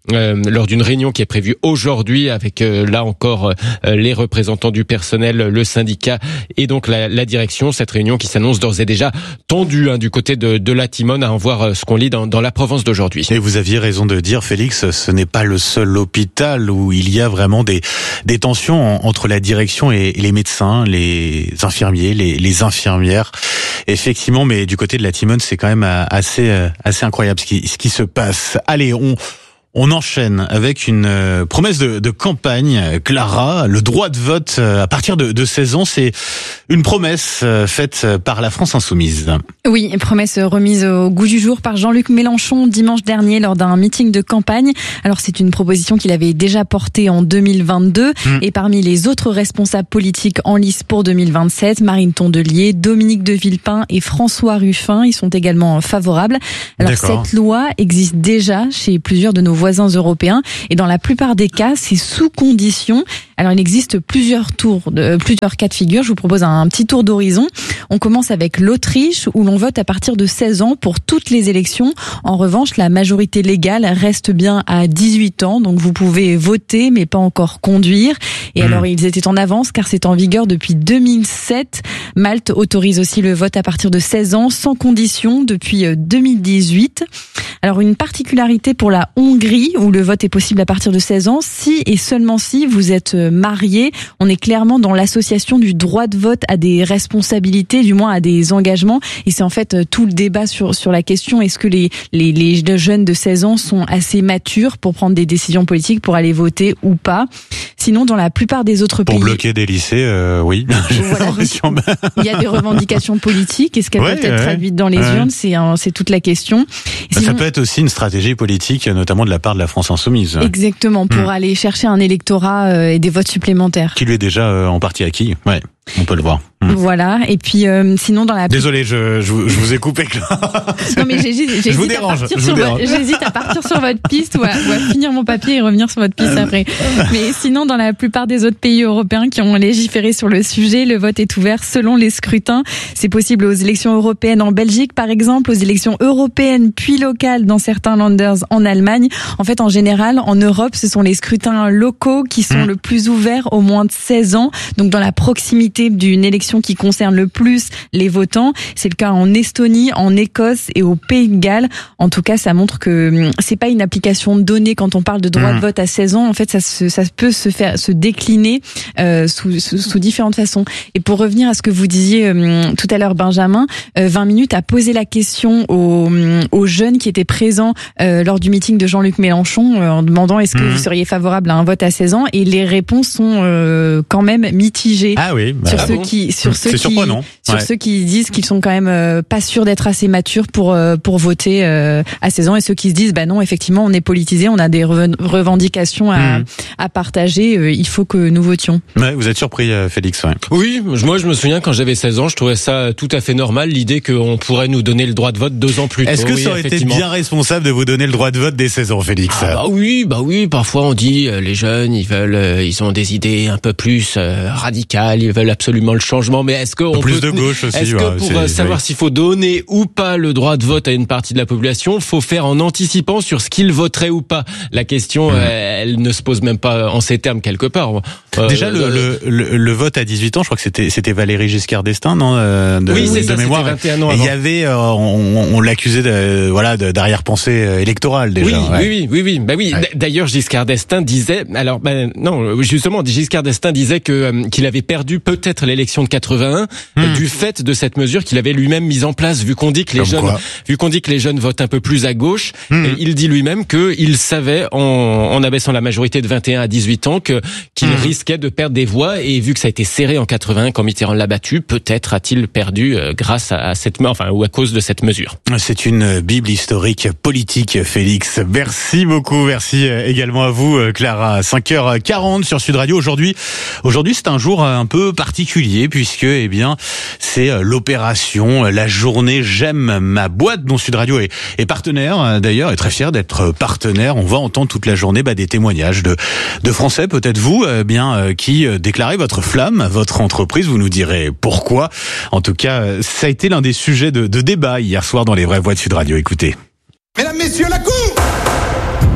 euh, lors d'une réunion qui est prévue aujourd'hui avec euh, là encore euh, les représentants du personnel, le syndicat et donc la, la direction. Cette réunion qui s'annonce d'ores et déjà tendue hein, du côté de, de la Timone, à en voir euh, ce qu'on lit dans, dans la Provence d'aujourd'hui. Et vous aviez raison de dire, Félix, ce n'est pas le seul hôpital où il y a vraiment des, des tensions entre la direction et, et les médecins, les infirmiers, les, les infirmières. Effectivement, mais du côté de la Timone, c'est quand même assez, assez incroyable ce qui, ce qui se passe. Allez, on... On enchaîne avec une euh, promesse de, de campagne, Clara. Le droit de vote euh, à partir de, de seize ans, c'est une promesse euh, faite par la France Insoumise. Oui, une promesse remise au goût du jour par Jean-Luc Mélenchon dimanche dernier lors d'un meeting de campagne. Alors c'est une proposition qu'il avait déjà portée en deux mille vingt-deux mmh. et parmi les autres responsables politiques en lice pour deux mille vingt-sept, Marine Tondelier, Dominique de Villepin et François Ruffin, ils sont également favorables. Alors D'accord. cette loi existe déjà chez plusieurs de nos voisins européens et dans la plupart des cas, c'est sous condition. Alors il existe plusieurs tours, de, plusieurs cas de figure. Je vous propose un, un petit tour d'horizon. On commence avec l'Autriche où l'on vote à partir de seize ans pour toutes les élections. En revanche, la majorité légale reste bien à dix-huit ans, donc vous pouvez voter mais pas encore conduire. Et mmh. alors ils étaient en avance car c'est en vigueur depuis deux mille sept. Malte autorise aussi le vote à partir de seize ans sans condition depuis deux mille dix-huit. Alors une particularité pour la Hongrie où le vote est possible à partir de seize ans, si et seulement si vous êtes marié. On est clairement dans l'association du droit de vote à des responsabilités, du moins à des engagements. Et c'est en fait tout le débat sur sur la question, est-ce que les les, les jeunes de seize ans sont assez matures pour prendre des décisions politiques, pour aller voter ou pas. Sinon, dans la plupart des autres pour pays... Pour bloquer des lycées, euh, oui. Voilà, il y a des revendications politiques. Est-ce qu'elles ouais, peuvent être ouais, traduites dans les ouais. urnes? C'est, un, c'est toute la question. Sinon, ça peut être aussi une stratégie politique, notamment de la part de la France Insoumise. Exactement, pour mmh. aller chercher un électorat euh, et des votes supplémentaires. Qui lui est déjà euh, en partie acquis, ouais. On peut le voir. Mmh. Voilà. Et puis, euh, sinon, dans la... Désolé, je, je, je vous ai coupé. Non, mais j'hésite, j'hésite, je vous dérange, à partir je sur vous dérange. Votre, j'hésite à partir sur votre piste ou à, ou à finir mon papier et revenir sur votre piste après. Mais sinon, dans la plupart des autres pays européens qui ont légiféré sur le sujet, le vote est ouvert selon les scrutins. C'est possible aux élections européennes en Belgique, par exemple, aux élections européennes puis locales dans certains Länders en Allemagne. En fait, en général, en Europe, ce sont les scrutins locaux qui sont mmh. le plus ouverts aux moins de seize ans. Donc, dans la proximité d'une élection qui concerne le plus les votants. C'est le cas en Estonie, en Écosse et au Pays de Galles. En tout cas, ça montre que c'est pas une application donnée quand on parle de droit mmh. de vote à seize ans. En fait, ça, se, ça peut se faire, se décliner euh, sous, sous, sous différentes façons. Et pour revenir à ce que vous disiez euh, tout à l'heure, Benjamin, euh, vingt minutes a posé la question aux, aux jeunes qui étaient présents euh, lors du meeting de Jean-Luc Mélenchon euh, en demandant est-ce que mmh. vous seriez favorable à un vote à seize ans, et les réponses sont euh, quand même mitigées. Ah oui, bah, sur ah ceux bon. qui sur ceux c'est qui surprenant. sur ouais. ceux qui disent qu'ils sont quand même euh, pas sûrs d'être assez matures pour euh, pour voter euh, à seize ans, et ceux qui se disent bah non, effectivement on est politisé, on a des reven- revendications à mmh. à partager, euh, il faut que nous votions. Ouais, vous êtes surpris, euh, Félix? Ouais. Oui, moi je me souviens quand j'avais seize ans, je trouvais ça tout à fait normal, l'idée qu'on pourrait nous donner le droit de vote deux ans plus tôt. Est-ce que oui, ça aurait été bien responsable de vous donner le droit de vote dès seize ans, Félix? Ah bah oui, bah oui, parfois on dit euh, les jeunes, ils veulent euh, ils ont des idées un peu plus euh, radicales, ils veulent absolument le changement, mais est-ce que on plus peut, de gauche aussi, est-ce que ouais, pour c'est, savoir oui. s'il faut donner ou pas le droit de vote à une partie de la population, faut faire en anticipant sur ce qu'ils voteraient ou pas? La question, mmh. euh, elle ne se pose même pas en ces termes quelque part. Euh, Déjà le, euh, le, le, le vote à dix-huit ans, je crois que c'était c'était Valéry Giscard d'Estaing, non euh, de, Oui, c'est de ça, mémoire. C'était vingt et un ans et avant. il y avait, euh, on, on l'accusait de voilà de, d'arrière-pensée électorale déjà. Oui, ouais. oui, oui, oui, oui. Bah oui. Ouais. D'ailleurs, Giscard d'Estaing disait, alors ben non, justement, Giscard d'Estaing disait que euh, qu'il avait perdu peut-être l'élection de quatre-vingt-un mmh. euh, du fait de cette mesure qu'il avait lui-même mise en place. Vu qu'on dit que les Comme jeunes, quoi. vu qu'on dit que les jeunes votent un peu plus à gauche, mmh. et il dit lui-même que il savait en, en abaissant la majorité de vingt et un à dix-huit ans que qu'il mmh. risquait de perdre des voix, et vu que ça a été serré en quatre-vingt-un quand Mitterrand l'a battu, peut-être a-t-il perdu euh, grâce à, à cette, enfin ou à cause de cette mesure. C'est une bible historique politique, Félix. Merci beaucoup, merci également à vous, Clara. cinq heures quarante sur Sud Radio. Aujourd'hui, aujourd'hui c'est un jour un peu particulier puisque, eh bien, c'est l'opération, la journée J'aime ma boîte dont Sud Radio est, est partenaire d'ailleurs, est très fier d'être partenaire. On va entendre toute la journée bah, des témoignages de, de Français, peut-être vous, eh bien, qui déclarez votre flamme, votre entreprise. Vous nous direz pourquoi. En tout cas, ça a été l'un des sujets de, de débat hier soir dans les vraies voix de Sud Radio. Écoutez. Mesdames, messieurs, la cour!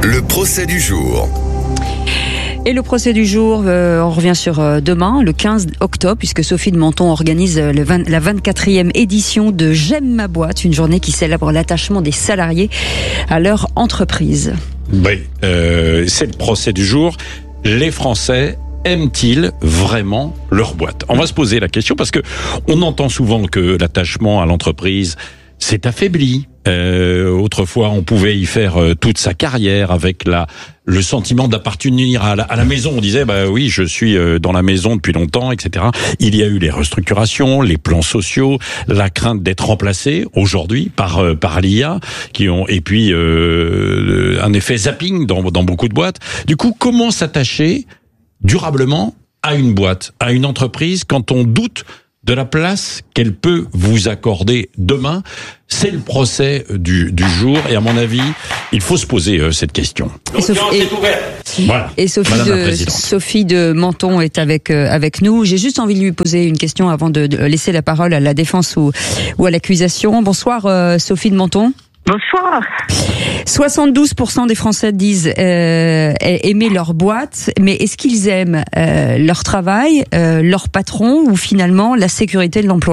Le procès du jour. Et le procès du jour, euh, on revient sur euh, demain, le quinze octobre, puisque Sophie de Menton organise le vingt, la vingt-quatrième édition de J'aime ma boîte, une journée qui célèbre l'attachement des salariés à leur entreprise. Oui, euh, c'est le procès du jour. Les Français aiment-ils vraiment leur boîte ? On va se poser la question parce que on entend souvent que l'attachement à l'entreprise s'est affaibli. Euh, autrefois, on pouvait y faire euh, toute sa carrière avec la le sentiment d'appartenir à la, à la maison. On disait, bah oui, je suis euh, dans la maison depuis longtemps, et cetera. Il y a eu les restructurations, les plans sociaux, la crainte d'être remplacé aujourd'hui par euh, par l'I A, qui ont et puis euh, un effet zapping dans dans beaucoup de boîtes. Du coup, comment s'attacher durablement à une boîte, à une entreprise, quand on doute de la place qu'elle peut vous accorder demain? C'est le procès du, du jour et à mon avis, il faut se poser euh, cette question. Et Sophie, et, voilà. et Sophie, de, Sophie de Menton est avec euh, avec nous. J'ai juste envie de lui poser une question avant de, de laisser la parole à la défense ou, ou à l'accusation. Bonsoir euh, Sophie de Menton. Bonsoir. soixante-douze pour cent des Français disent euh, aimer leur boîte, mais est-ce qu'ils aiment euh, leur travail, euh, leur patron ou finalement la sécurité de l'emploi ?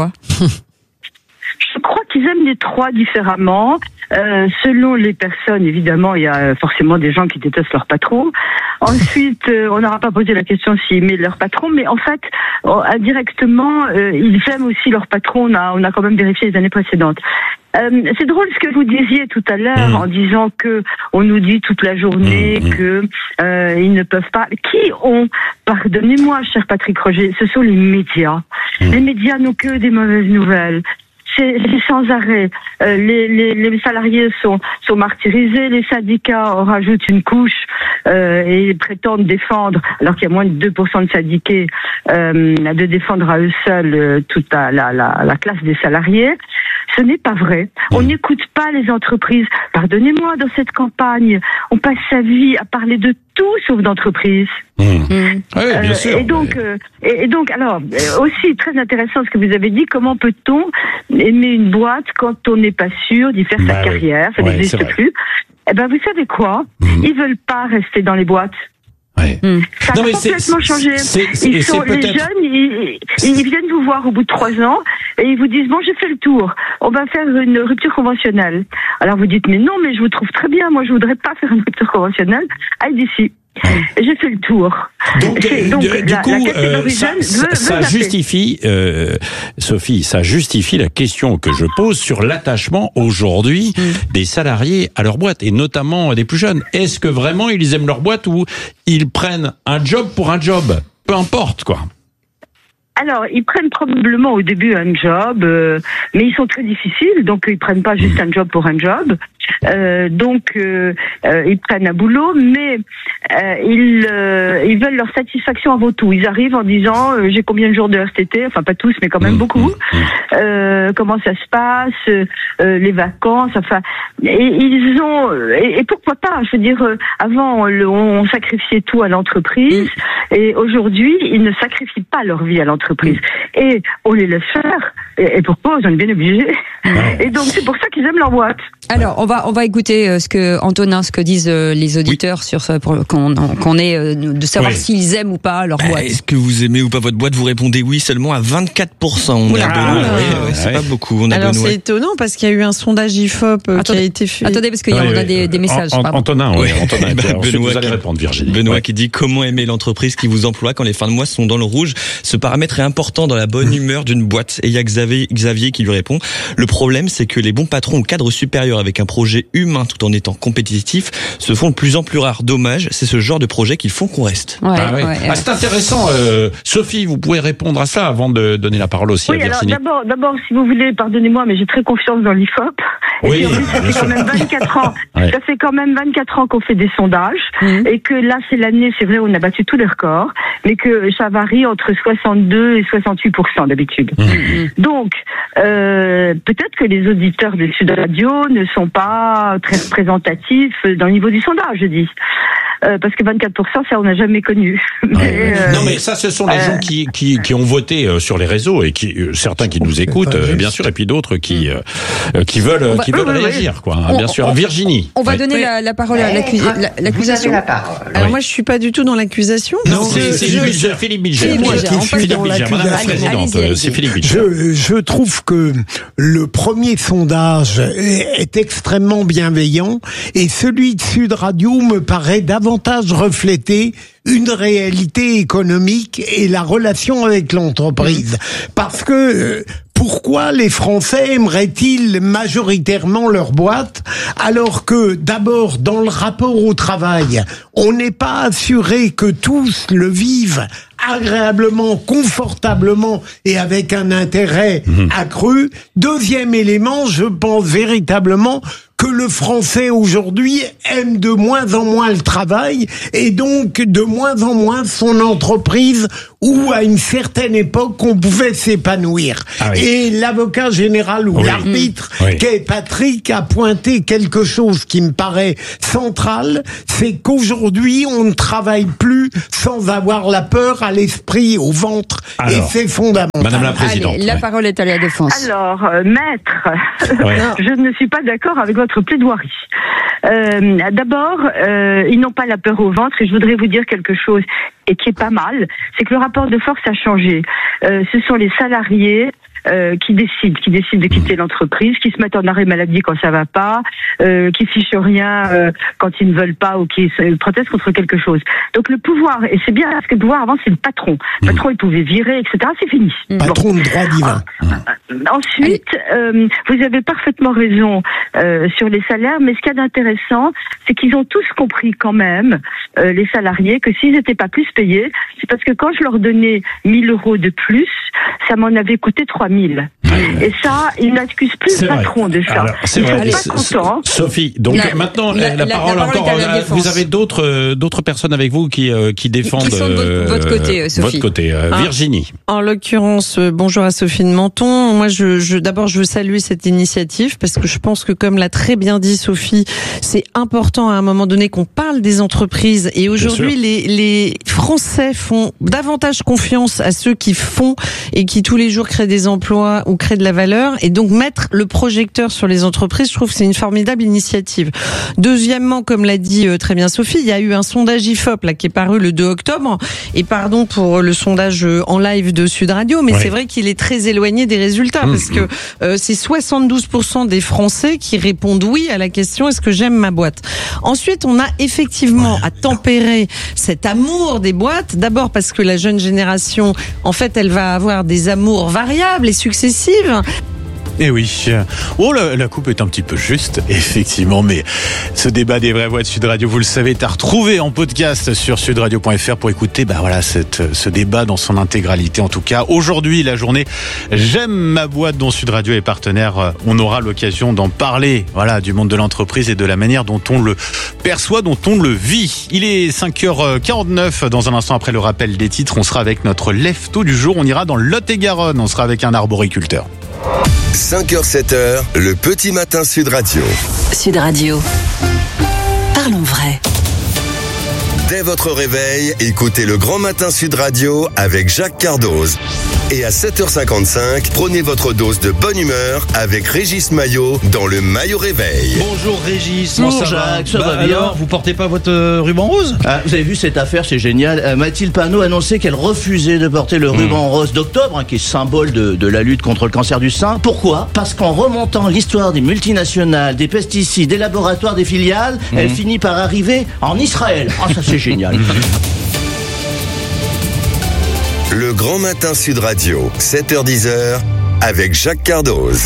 Je crois qu'ils aiment les trois différemment. Euh, selon les personnes, évidemment, il y a forcément des gens qui détestent leur patron. Ensuite, euh, on n'aura pas posé la question s'ils aimaient leur patron, mais en fait, oh, indirectement, euh, ils aiment aussi leur patron. On a, on a quand même vérifié les années précédentes. Euh, c'est drôle ce que vous disiez tout à l'heure mmh. en disant que on nous dit toute la journée mmh. que euh, ils ne peuvent pas. Qui ont, pardonnez-moi, cher Patrick Roger, ce sont les médias. Mmh. Les médias n'ont que des mauvaises nouvelles. C'est, c'est sans arrêt. Euh, les, les, les salariés sont, sont martyrisés, les syndicats en rajoutent une couche euh, et prétendent défendre, alors qu'il y a moins de deux pour cent de syndiqués, euh, de défendre à eux seuls euh, toute la, la, la, la classe des salariés. Ce n'est pas vrai. On n'écoute pas les entreprises. Pardonnez-moi, dans cette campagne, on passe sa vie à parler de tout sauf d'entreprise. Mmh. Mmh. Ah oui, bien sûr. Euh, et donc, euh, et, et donc, alors, aussi très intéressant ce que vous avez dit. Comment peut-on aimer une boîte quand on n'est pas sûr d'y faire bah, sa oui. carrière ? Ça ouais, n'existe plus. Eh ben, vous savez quoi ? Mmh. Ils veulent pas rester dans les boîtes. Ouais. Mmh. Ça non, a complètement c'est, changé. C'est, c'est, ils sont, les jeunes, ils, ils viennent vous voir au bout de trois ans et ils vous disent bon, j'ai fait le tour. On va faire une rupture conventionnelle. Alors vous dites mais non, mais je vous trouve très bien. Moi, je voudrais pas faire une rupture conventionnelle. Allez d'ici. J'ai fait le tour. Donc, euh, donc du, du coup, la euh, ça, veut, ça veut justifie, euh, Sophie, ça justifie la question que je pose sur l'attachement aujourd'hui mmh. des salariés à leur boîte, et notamment des plus jeunes. Est-ce que vraiment ils aiment leur boîte ou ils prennent un job pour un job ? Peu importe, quoi. Alors, ils prennent probablement au début un job, euh, mais ils sont très difficiles, donc ils prennent pas juste un job pour un job. Euh, donc, euh, euh, ils prennent un boulot, mais euh, ils, euh, ils veulent leur satisfaction avant tout. Ils arrivent en disant euh, j'ai combien de jours de R T T, enfin pas tous, mais quand même beaucoup. Euh, comment ça se passe, euh, les vacances, enfin. Et ils ont et, et pourquoi pas ? Je veux dire, euh, avant on, on sacrifiait tout à l'entreprise, et aujourd'hui ils ne sacrifient pas leur vie à l'entreprise. Et on les laisse faire. Et, et pourquoi ? Ils en sont bien obligés. Et donc c'est pour ça qu'ils aiment leur boîte. Alors on va on va écouter euh, ce que Antonin, ce que disent euh, les auditeurs oui. sur pour qu'on qu'on ait euh, de savoir oui. s'ils aiment ou pas leur bah, boîte. Est-ce que vous aimez ou pas votre boîte ? Vous répondez oui seulement à vingt-quatre pour cent. On Oula, a Benoît. Ah, ouais, ouais, c'est ouais. pas beaucoup. On a Alors Benoît. C'est étonnant parce qu'il y a eu un sondage I F O P euh, attendez, qui a été fait. Attendez parce qu'il y a, oui, on a des, des messages. An, Antonin, oui, Antonin. bah, Ensuite, Benoît vous allez qui, répondre, Virginie. Benoît ouais. qui dit comment aimer l'entreprise qui vous emploie quand les fins de mois sont dans le rouge. Ce paramètre est important dans la bonne humeur d'une boîte. Et il y a Xavier, Xavier qui lui répond. Le problème, c'est que les bons patrons au cadre supérieur avec un projet humain tout en étant compétitif se font de plus en plus rares. Dommage, c'est ce genre de projet qu'il faut qu'on reste. Ouais, ah, ouais. Ouais, ah, c'est intéressant. Euh, Sophie, vous pouvez répondre à ça avant de donner la parole aussi oui, à Virginie. Alors, d'abord, d'abord, si vous voulez, pardonnez-moi, mais j'ai très confiance dans l'I F O P. Et oui, puis, en plus, ça fait quand même vingt-quatre ans. Ouais. Ça fait quand même vingt-quatre ans qu'on fait des sondages. Mmh. Et que là, c'est l'année, c'est vrai, on a battu tous les records. Mais que ça varie entre soixante-deux et soixante-huit pour cent d'habitude. Mmh. Donc, euh, peut-être que les auditeurs de Sud Radio ne sont pas très représentatifs dans le niveau du sondage, je dis. euh, parce que vingt-quatre pour cent, ça on n'a jamais connu. Mais, ouais. euh, non mais ça, ce sont les euh... gens qui, qui qui ont voté euh, sur les réseaux et qui euh, certains qui nous écoutent, euh, bien sûr, et puis d'autres qui euh, qui veulent va, qui veulent oui, réagir, oui. quoi. Hein, bien on, sûr, on, Virginie. On va oui. donner oui. la, la parole à l'accu- l'accusation. La parole. Alors oui. moi, je suis pas du tout dans l'accusation. Non, c'est, c'est je... Bilger, Philippe Bilger. Philippe Bilger, Philippe Bilger, Madame la Présidente, allez, c'est Philippe Bilger. Je, je trouve que le premier sondage est, est extrêmement bienveillant et celui de Sud Radio me paraît davantage refléter une réalité économique et la relation avec l'entreprise. Parce que pourquoi les Français aimeraient-ils majoritairement leur boîte alors que d'abord dans le rapport au travail, on n'est pas assuré que tous le vivent agréablement, confortablement et avec un intérêt mmh. accru. Deuxième élément, je pense véritablement que le Français aujourd'hui aime de moins en moins le travail et donc de moins en moins son entreprise où à une certaine époque on pouvait s'épanouir. Ah oui. Et l'avocat général ou oui. l'arbitre oui. qu'est Patrick a pointé quelque chose qui me paraît central, c'est qu'aujourd'hui on ne travaille plus sans avoir la peur à l'esprit, au ventre. Alors, et c'est fondamental. Madame la Présidente. Allez, la ouais. parole est à la défense. Alors, euh, maître, ouais. je ne suis pas d'accord avec votre plaidoirie. Euh, d'abord, euh, ils n'ont pas la peur au ventre et je voudrais vous dire quelque chose et qui est pas mal, c'est que le rapport de force a changé. Euh, ce sont les salariés Euh, qui décident, qui décident de quitter l'entreprise, qui se mettent en arrêt maladie quand ça va pas, euh, qui fichent rien euh, quand ils ne veulent pas ou qui se, protestent contre quelque chose. Donc le pouvoir, et c'est bien parce que le pouvoir avant c'est le patron. Le patron il pouvait virer, et cetera. C'est fini. Patron de droit divin. Ah, ensuite, euh, vous avez parfaitement raison euh, sur les salaires, mais ce qu'il y a d'intéressant, c'est qu'ils ont tous compris quand même, euh, les salariés, que s'ils n'étaient pas plus payés, c'est parce que quand je leur donnais mille euros de plus, ça m'en avait coûté trois mille. Et ça, ils n'accusent plus c'est le patron vrai. de ça. Alors, c'est ils vrai. sont pas contents. Sophie, donc la, maintenant la, la, la parole, la parole encore. La, vous avez d'autres euh, d'autres personnes avec vous qui euh, qui défendent qui sont de votre, votre côté, Sophie. Votre côté, euh, ah. Virginie. En l'occurrence, euh, bonjour à Sophie de Menton. Moi, je, je d'abord, je veux saluer cette initiative parce que je pense que, comme l'a très bien dit Sophie, c'est important à un moment donné qu'on parle des entreprises. Et aujourd'hui, les les Français font davantage confiance à ceux qui font et qui tous les jours créent des emplois ou créent de la valeur, et donc mettre le projecteur sur les entreprises, je trouve que c'est une formidable initiative. Deuxièmement, comme l'a dit très bien Sophie, il y a eu un sondage I F O P là qui est paru le deux octobre, et pardon pour le sondage en live de Sud Radio, mais ouais. c'est vrai qu'il est très éloigné des résultats, mmh, parce que euh, c'est soixante-douze pour cent des Français qui répondent oui à la question est-ce que j'aime ma boîte. Ensuite, on a effectivement à tempérer cet amour des boîtes, d'abord parce que la jeune génération, en fait, elle va avoir des amours variables et successives. Eh oui. Oh, la, la coupe est un petit peu juste, effectivement, mais ce débat des vraies voix de Sud Radio, vous le savez, est à retrouver en podcast sur sud radio point f r pour écouter, bah voilà, cette, ce débat dans son intégralité. En tout cas, aujourd'hui, la journée J'aime ma boîte dont Sud Radio est partenaire. On aura l'occasion d'en parler, voilà, du monde de l'entreprise et de la manière dont on le perçoit, dont on le vit. Il est cinq heures quarante-neuf. Dans un instant après le rappel des titres, on sera avec notre lève-tôt du jour. On ira dans le Lot-et-Garonne. On sera avec un arboriculteur. cinq heures, sept heures, le petit matin Sud Radio. Sud Radio. Parlons vrai. Dès votre réveil, écoutez le Grand Matin Sud Radio avec Jacques Cardoz. Et à sept heures cinquante-cinq, prenez votre dose de bonne humeur avec Régis Maillot dans le Maillot Réveil. Bonjour Régis. Bonjour Jacques, ça va bien. Alors, vous portez pas votre euh, ruban rose? Ah, vous avez vu cette affaire, c'est génial. Euh, Mathilde Panot a annoncé qu'elle refusait de porter le mmh. ruban rose d'octobre, hein, qui est symbole de, de la lutte contre le cancer du sein. Pourquoi? Parce qu'en remontant l'histoire des multinationales, des pesticides, des laboratoires, des filiales, mmh. elle finit par arriver en Israël. Ah, ça c'est génial. Le Grand Matin Sud Radio, sept heures dix avec Jacques Cardoz.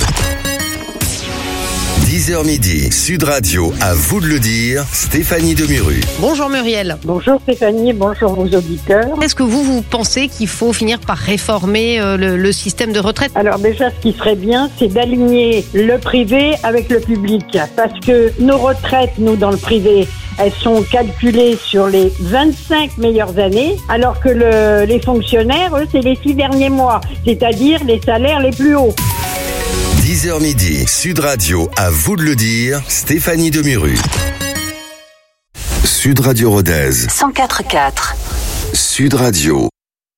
dix heures midi, Sud Radio, à vous de le dire, Stéphanie Demuru. Bonjour Muriel. Bonjour Stéphanie, bonjour vos auditeurs. Est-ce que vous, vous pensez qu'il faut finir par réformer euh, le, le système de retraite? Alors déjà, ce qui serait bien, c'est d'aligner le privé avec le public. Parce que nos retraites, nous, dans le privé, elles sont calculées sur les vingt-cinq meilleures années, alors que le, les fonctionnaires, eux, c'est les six derniers mois, c'est-à-dire les salaires les plus hauts. dix heures midi, Sud Radio, à vous de le dire, Stéphanie Demuru. Sud Radio Rodez. cent quatre virgule quatre. Sud Radio.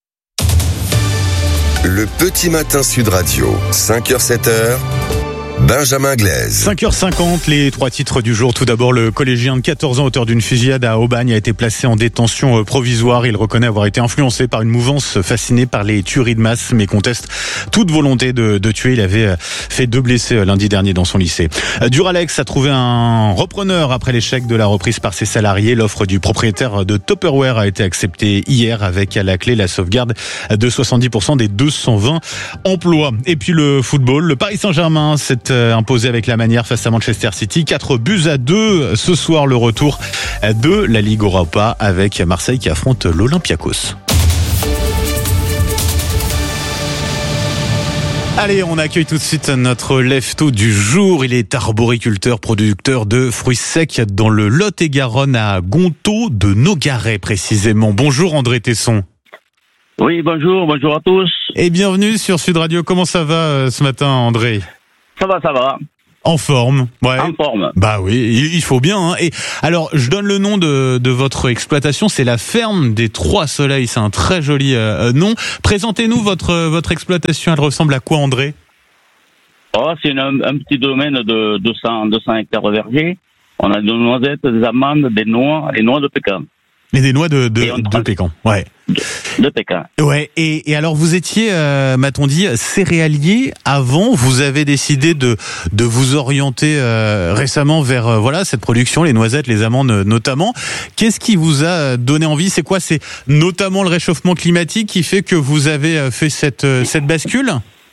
Le petit matin Sud Radio. cinq heures sept heures. Benjamin Glaise. cinq heures cinquante, les trois titres du jour. Tout d'abord, le collégien de quatorze ans, auteur d'une fusillade à Aubagne, a été placé en détention provisoire. Il reconnaît avoir été influencé par une mouvance fascinée par les tueries de masse, mais conteste toute volonté de, de tuer. Il avait fait deux blessés lundi dernier dans son lycée. Duralex a trouvé un repreneur après l'échec de la reprise par ses salariés. L'offre du propriétaire de Tupperware a été acceptée hier avec à la clé la sauvegarde de soixante-dix pour cent des deux cent vingt emplois. Et puis le football, le Paris Saint-Germain s'est imposé avec la manière face à Manchester City. quatre buts à deux. Ce soir, le retour de la Ligue Europa avec Marseille qui affronte l'Olympiakos. Allez, on accueille tout de suite notre lève-tôt du jour. Il est arboriculteur, producteur de fruits secs dans le Lot-et-Garonne à Gontaut de Nogaret précisément. Bonjour André Tesson. Oui, bonjour, bonjour à tous. Et bienvenue sur Sud Radio. Comment ça va ce matin André ? Ça va, ça va. En forme, ouais. En forme. Bah oui, il faut bien. Hein. Et alors, je donne le nom de, de votre exploitation. C'est la ferme des Trois Soleils. C'est un très joli euh, nom. Présentez-nous votre votre exploitation. Elle ressemble à quoi, André ? Oh, c'est une, un petit domaine de deux cents hectares vergers. On a des noisettes, des amandes, des noix, et noix de pécan. Et des noix de, de, de pécan, ouais. De, de pécan. Ouais, et, et alors vous étiez, euh, m'a-t-on dit, céréalier avant, vous avez décidé de, de vous orienter euh, récemment vers euh, voilà cette production, les noisettes, les amandes notamment. Qu'est-ce qui vous a donné envie ? C'est quoi ? C'est notamment le réchauffement climatique qui fait que vous avez fait cette, cette bascule ?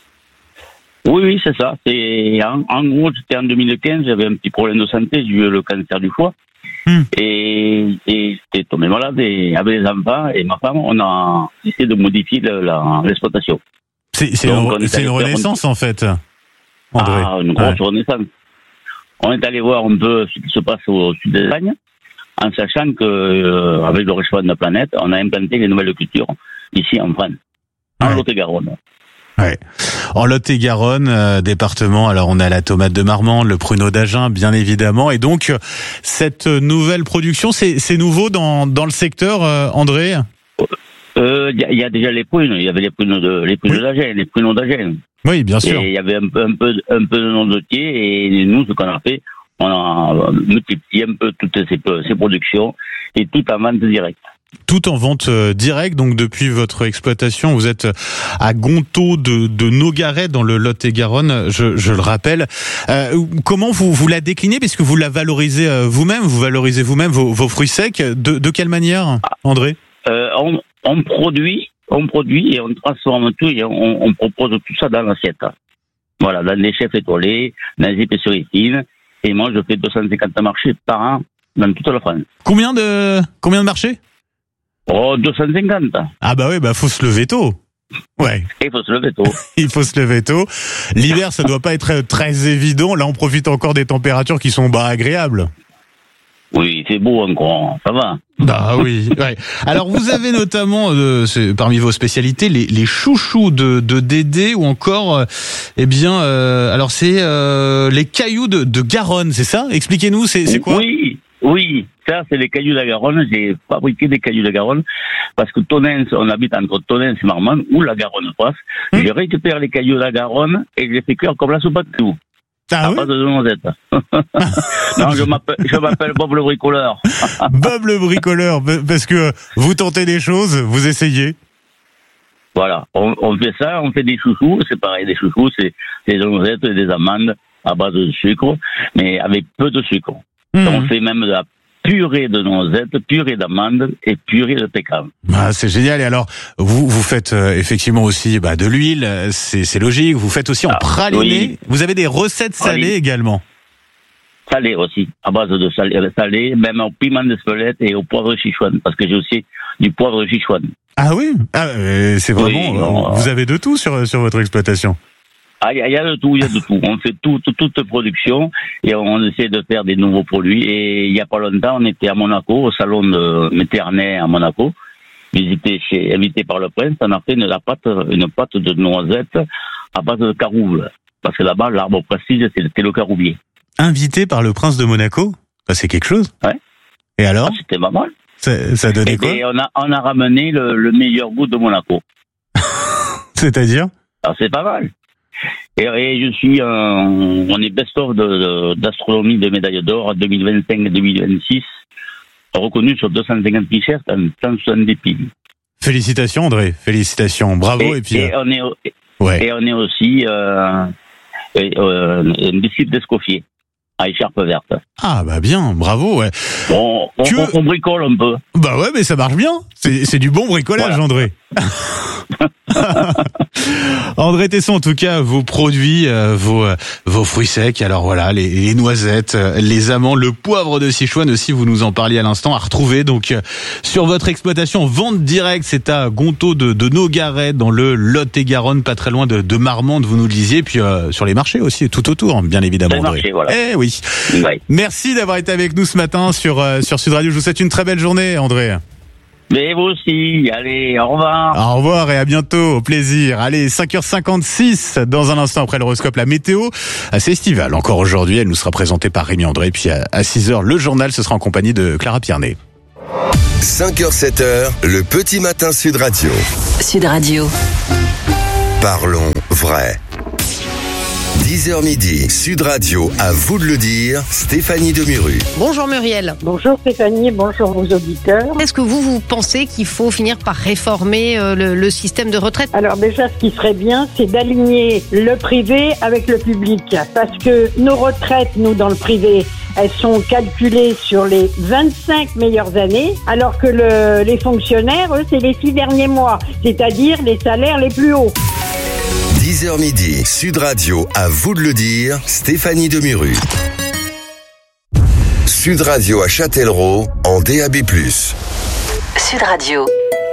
Oui, oui, c'est ça. C'est, en, en gros, c'était en deux mille quinze, j'avais un petit problème de santé, j'ai eu le cancer du foie. Hmm. Et, et j'étais tombé malade et avec les enfants et ma femme, on a essayé de modifier le, la, l'exploitation. C'est, c'est, Donc, une, c'est une renaissance faire... en fait, André. Ah, une grosse ouais. renaissance. On est allé voir un peu ce qui se passe au sud de l'Espagne, en sachant que euh, avec le réchauffement de la planète, on a implanté les nouvelles cultures ici en France, en ouais. Lot-et-Garonne. Ouais. En Lot-et-Garonne, euh, département, alors on a la tomate de Marmande, le pruneau d'Agen, bien évidemment. Et donc, cette nouvelle production, c'est, c'est nouveau dans, dans le secteur, euh, André ? Il euh, y, y a déjà les prunes. Il y avait les prunes de, les prunes oui. d'Agen, les pruneaux d'Agen. Oui, bien sûr. Et il y avait un peu, un peu, un peu de noisetier. Et nous, ce qu'on a fait, on a multiplié un peu toutes ces, ces productions et tout en vente directe. Tout en vente directe, donc depuis votre exploitation, vous êtes à Gontaut de, de Nogaret dans le Lot-et-Garonne, je, je le rappelle. Euh, comment vous, vous la déclinez, puisque vous la valorisez vous-même, vous valorisez vous-même vos, vos fruits secs, de, de quelle manière, André ? euh, on, on produit, on produit et on transforme tout et on, on propose tout ça dans l'assiette. Voilà, dans les chefs étoilés, dans les épiceries fines, et moi je fais deux cent cinquante marchés par an dans toute la France. Combien de, combien de marchés ? Oh, deux cent cinquante. Ah bah oui, bah faut se lever tôt. Ouais. Il faut se lever tôt. Il faut se lever tôt. L'hiver, ça doit pas être très évident. Là, on profite encore des températures qui sont bah agréables. Oui, c'est beau encore, ça va. Bah oui. Ouais. Alors vous avez notamment, euh, c'est, parmi vos spécialités, les, les chouchous de, de Dédé ou encore, euh, eh bien, euh, alors c'est euh, les cailloux de, de Garonne, c'est ça ? Expliquez-nous, c'est, c'est quoi ? Oui. Oui, ça c'est les cailloux de la Garonne. J'ai fabriqué des cailloux de Garonne parce que Tonens, on habite entre Tonens et Marmande où la Garonne passe. Mmh. J'ai récupéré les cailloux de la Garonne et je les fais cuire comme la soupe à tout. Ah à oui base de noisettes. Non, je m'appelle, je m'appelle Bob le bricoleur. Bob le bricoleur, parce que vous tentez des choses, vous essayez. Voilà, on, on fait ça, on fait des chouchous, c'est pareil, des chouchous, c'est des noisettes et des amandes à base de sucre, mais avec peu de sucre. Mmh. On fait même de la purée de noisettes, purée d'amandes et purée de pécan. Ah, c'est génial. Et alors, vous vous faites euh, effectivement aussi bah, de l'huile, c'est, c'est logique. Vous faites aussi en ah, praliné. Oui. Vous avez des recettes salées oui. également. Salées aussi, à base de salé, salé, même au piment d'Espelette et au poivre Sichuan, parce que j'ai aussi du poivre Sichuan. Ah oui, ah, euh, c'est vraiment. Oui, non, vous avez de tout sur sur votre exploitation. Ah, il y, y a de tout, il y a de tout. On fait tout, tout, toute production et on essaie de faire des nouveaux produits. Et il y a pas longtemps, on était à Monaco, au salon de Méternay à Monaco, visité chez, invité par le prince. On a fait une, la pâte, une pâte de noisettes à base de carouble. Parce que là-bas, l'arbre prestige, c'était le caroubier. Invité par le prince de Monaco? Bah, c'est quelque chose. Ouais. Et alors? Ah, c'était pas mal. Ça, ça donnait et quoi? on a, on a ramené le, le meilleur goût de Monaco. C'est-à-dire? Alors, c'est pas mal. Et, et je suis, euh, on est best-of de, de, d'astronomie de médaille d'or deux mille vingt-cinq et deux mille vingt-six, reconnu sur deux cent cinquante t-shirts en cent soixante-dix pays. Félicitations André, félicitations, bravo. Et, et puis, et, euh... on est, ouais. et on est aussi euh, et, euh, un disciple d'Escoffier, à écharpe verte. Ah bah bien, bravo, ouais. On, on, tu... on, on bricole un peu. Bah ouais, mais ça marche bien. C'est, c'est du bon bricolage, voilà. André. André Tesson, en tout cas, vos produits, euh, vos euh, vos fruits secs, alors voilà, les, les noisettes, euh, les amandes, le poivre de Sichuan aussi, vous nous en parliez à l'instant, à retrouver donc euh, sur votre exploitation, vente directe, c'est à Gontaud de, de Nogaret, dans le Lot-et-Garonne, pas très loin de, de Marmande, vous nous le disiez, puis euh, sur les marchés aussi, tout autour, bien évidemment, André. Marché, voilà. Eh oui. Ouais. Merci d'avoir été avec nous ce matin sur euh, sur Sud Radio. Je vous souhaite une très belle journée, André. Mais vous aussi, allez, au revoir. Au revoir et à bientôt, au plaisir. Allez, cinq heures cinquante-six, dans un instant après l'horoscope, la météo, assez estivale. Encore aujourd'hui, elle nous sera présentée par Rémi André. Puis à six heures, le journal, ce sera en compagnie de Clara Piernet. cinq heures, sept heures, le petit matin Sud Radio. Sud Radio. Parlons vrai. dix heures midi, Sud Radio, à vous de le dire, Stéphanie Demuru. Bonjour Muriel. Bonjour Stéphanie, bonjour vos auditeurs. Est-ce que vous, vous pensez qu'il faut finir par réformer euh, le, le système de retraite? Alors déjà, ce qui serait bien, c'est d'aligner le privé avec le public. Parce que nos retraites, nous, dans le privé, elles sont calculées sur les vingt-cinq meilleures années, alors que le, les fonctionnaires, eux, c'est les six derniers mois, c'est-à-dire les salaires les plus hauts. dix heures midi, Sud Radio, à vous de le dire, Stéphanie Demuru. Sud Radio à Châtellerault, en D A B plus. Sud Radio.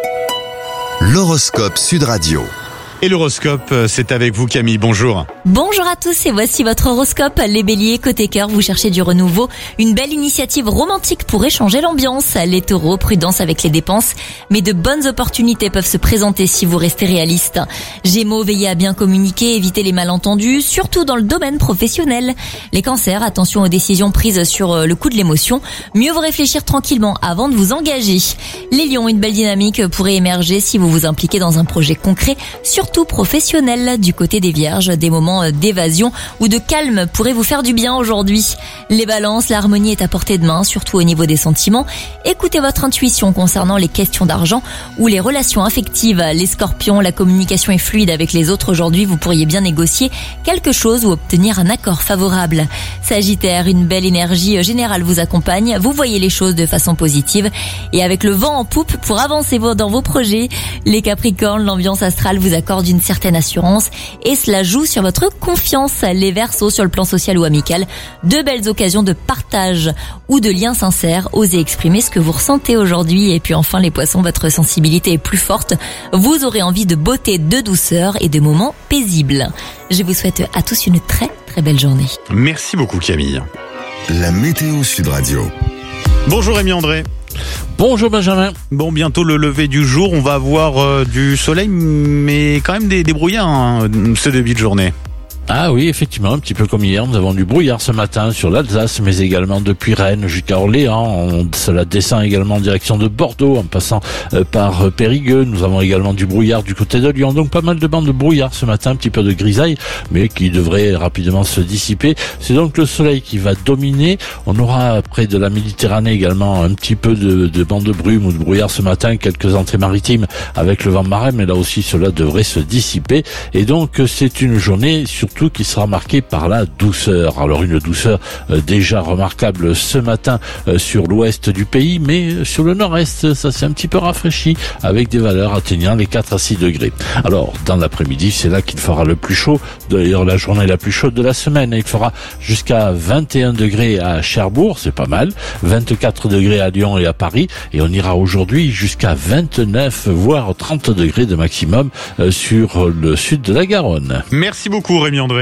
L'horoscope Sud Radio. Et l'horoscope, c'est avec vous Camille, bonjour. Bonjour à tous et voici votre horoscope. Les béliers, côté cœur, vous cherchez du renouveau, une belle initiative romantique pour échanger l'ambiance. Les taureaux, prudence avec les dépenses, mais de bonnes opportunités peuvent se présenter si vous restez réaliste. Gémeaux, veillez à bien communiquer, évitez les malentendus, surtout dans le domaine professionnel. Les cancers, attention aux décisions prises sur le coup de l'émotion, mieux vaut réfléchir tranquillement avant de vous engager. Les lions, une belle dynamique pourrait émerger si vous vous impliquez dans un projet concret, surtout tout professionnel. Du côté des vierges, des moments d'évasion ou de calme pourraient vous faire du bien aujourd'hui. Les balances, l'harmonie est à portée de main, surtout au niveau des sentiments. Écoutez votre intuition concernant les questions d'argent ou les relations affectives. Les scorpions, la communication est fluide avec les autres aujourd'hui, vous pourriez bien négocier quelque chose ou obtenir un accord favorable. Sagittaire, une belle énergie générale vous accompagne, vous voyez les choses de façon positive et avec le vent en poupe pour avancer dans vos projets. Les capricornes, l'ambiance astrale vous accorde d'une certaine assurance et cela joue sur votre confiance. Les Verseaux, sur le plan social ou amical, de belles occasions de partage ou de liens sincères. Osez exprimer ce que vous ressentez aujourd'hui. Et puis enfin les Poissons, votre sensibilité est plus forte. Vous aurez envie de beauté, de douceur et de moments paisibles. Je vous souhaite à tous une très très belle journée. Merci beaucoup Camille. La météo Sud Radio. Bonjour Rémi André. Bonjour Benjamin. Bon, bientôt le lever du jour, on va avoir euh, du soleil, mais quand même des, des brouillards hein, ce début de journée. Ah oui, effectivement, un petit peu comme hier, nous avons du brouillard ce matin sur l'Alsace, mais également depuis Rennes jusqu'à Orléans. On, cela descend également en direction de Bordeaux, en passant euh, par euh, Périgueux. Nous avons également du brouillard du côté de Lyon. Donc pas mal de bandes de brouillard ce matin, un petit peu de grisaille, mais qui devrait rapidement se dissiper. C'est donc le soleil qui va dominer. On aura près de la Méditerranée également un petit peu de, de bandes de brume ou de brouillard ce matin, quelques entrées maritimes avec le vent marin, mais là aussi cela devrait se dissiper. Et donc c'est une journée surtout qui sera marquée par la douceur. Alors une douceur euh, déjà remarquable ce matin euh, sur l'ouest du pays, mais sur le nord-est, ça s'est un petit peu rafraîchi avec des valeurs atteignant les quatre à six degrés. Alors dans l'après-midi, c'est là qu'il fera le plus chaud, d'ailleurs la journée la plus chaude de la semaine. Il fera jusqu'à vingt et un degrés à Cherbourg, c'est pas mal, vingt-quatre degrés à Lyon et à Paris, et on ira aujourd'hui jusqu'à vingt-neuf voire trente degrés de maximum euh, sur le sud de la Garonne. Merci beaucoup Rémi André.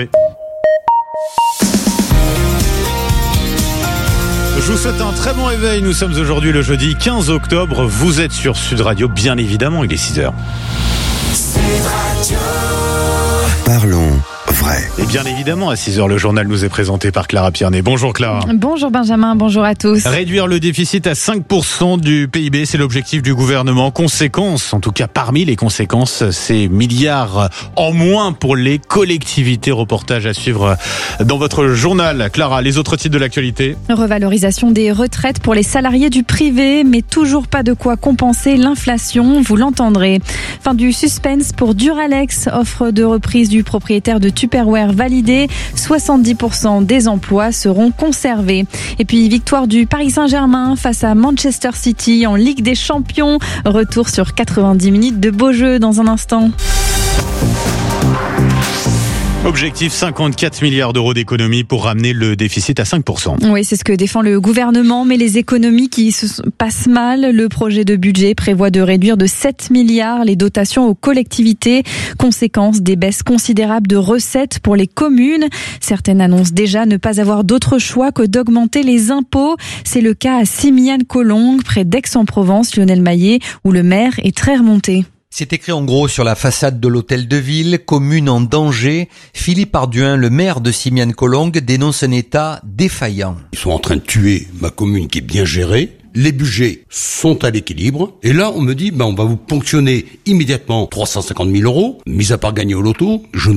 Je vous souhaite un très bon réveil. Nous sommes aujourd'hui le jeudi quinze octobre. Vous êtes sur Sud Radio, bien évidemment, il est six heures. Parlons vrai. Et bien évidemment, à six heures, le journal nous est présenté par Clara Pierné. Bonjour Clara. Bonjour Benjamin, bonjour à tous. Réduire le déficit à cinq pour cent du P I B, c'est l'objectif du gouvernement. Conséquence, en tout cas parmi les conséquences, c'est milliards en moins pour les collectivités. Reportage à suivre dans votre journal. Clara, les autres titres de l'actualité. Revalorisation des retraites pour les salariés du privé, mais toujours pas de quoi compenser l'inflation, vous l'entendrez. Fin du suspense pour Duralex, offre de reprise du propriétaire de Tupperware validée, soixante-dix pour cent des emplois seront conservés. Et puis victoire du Paris Saint-Germain face à Manchester City en Ligue des Champions. Retour sur quatre-vingt-dix minutes de beau jeu dans un instant. Objectif cinquante-quatre milliards d'euros d'économies pour ramener le déficit à cinq pour cent. Oui, c'est ce que défend le gouvernement, mais les économies qui se passent mal. Le projet de budget prévoit de réduire de sept milliards les dotations aux collectivités. Conséquence, des baisses considérables de recettes pour les communes. Certaines annoncent déjà ne pas avoir d'autre choix que d'augmenter les impôts. C'est le cas à Simiane-Collongue, près d'Aix-en-Provence, Lionel Maillet, où le maire est très remonté. C'est écrit en gros sur la façade de l'hôtel de ville, commune en danger. Philippe Arduin, le maire de Simiane-Collongue, dénonce un état défaillant. Ils sont en train de tuer ma commune qui est bien gérée. Les budgets sont à l'équilibre. Et là, on me dit, ben, on va vous ponctionner immédiatement trois cent cinquante mille euros. Mis à part gagner au loto, je ne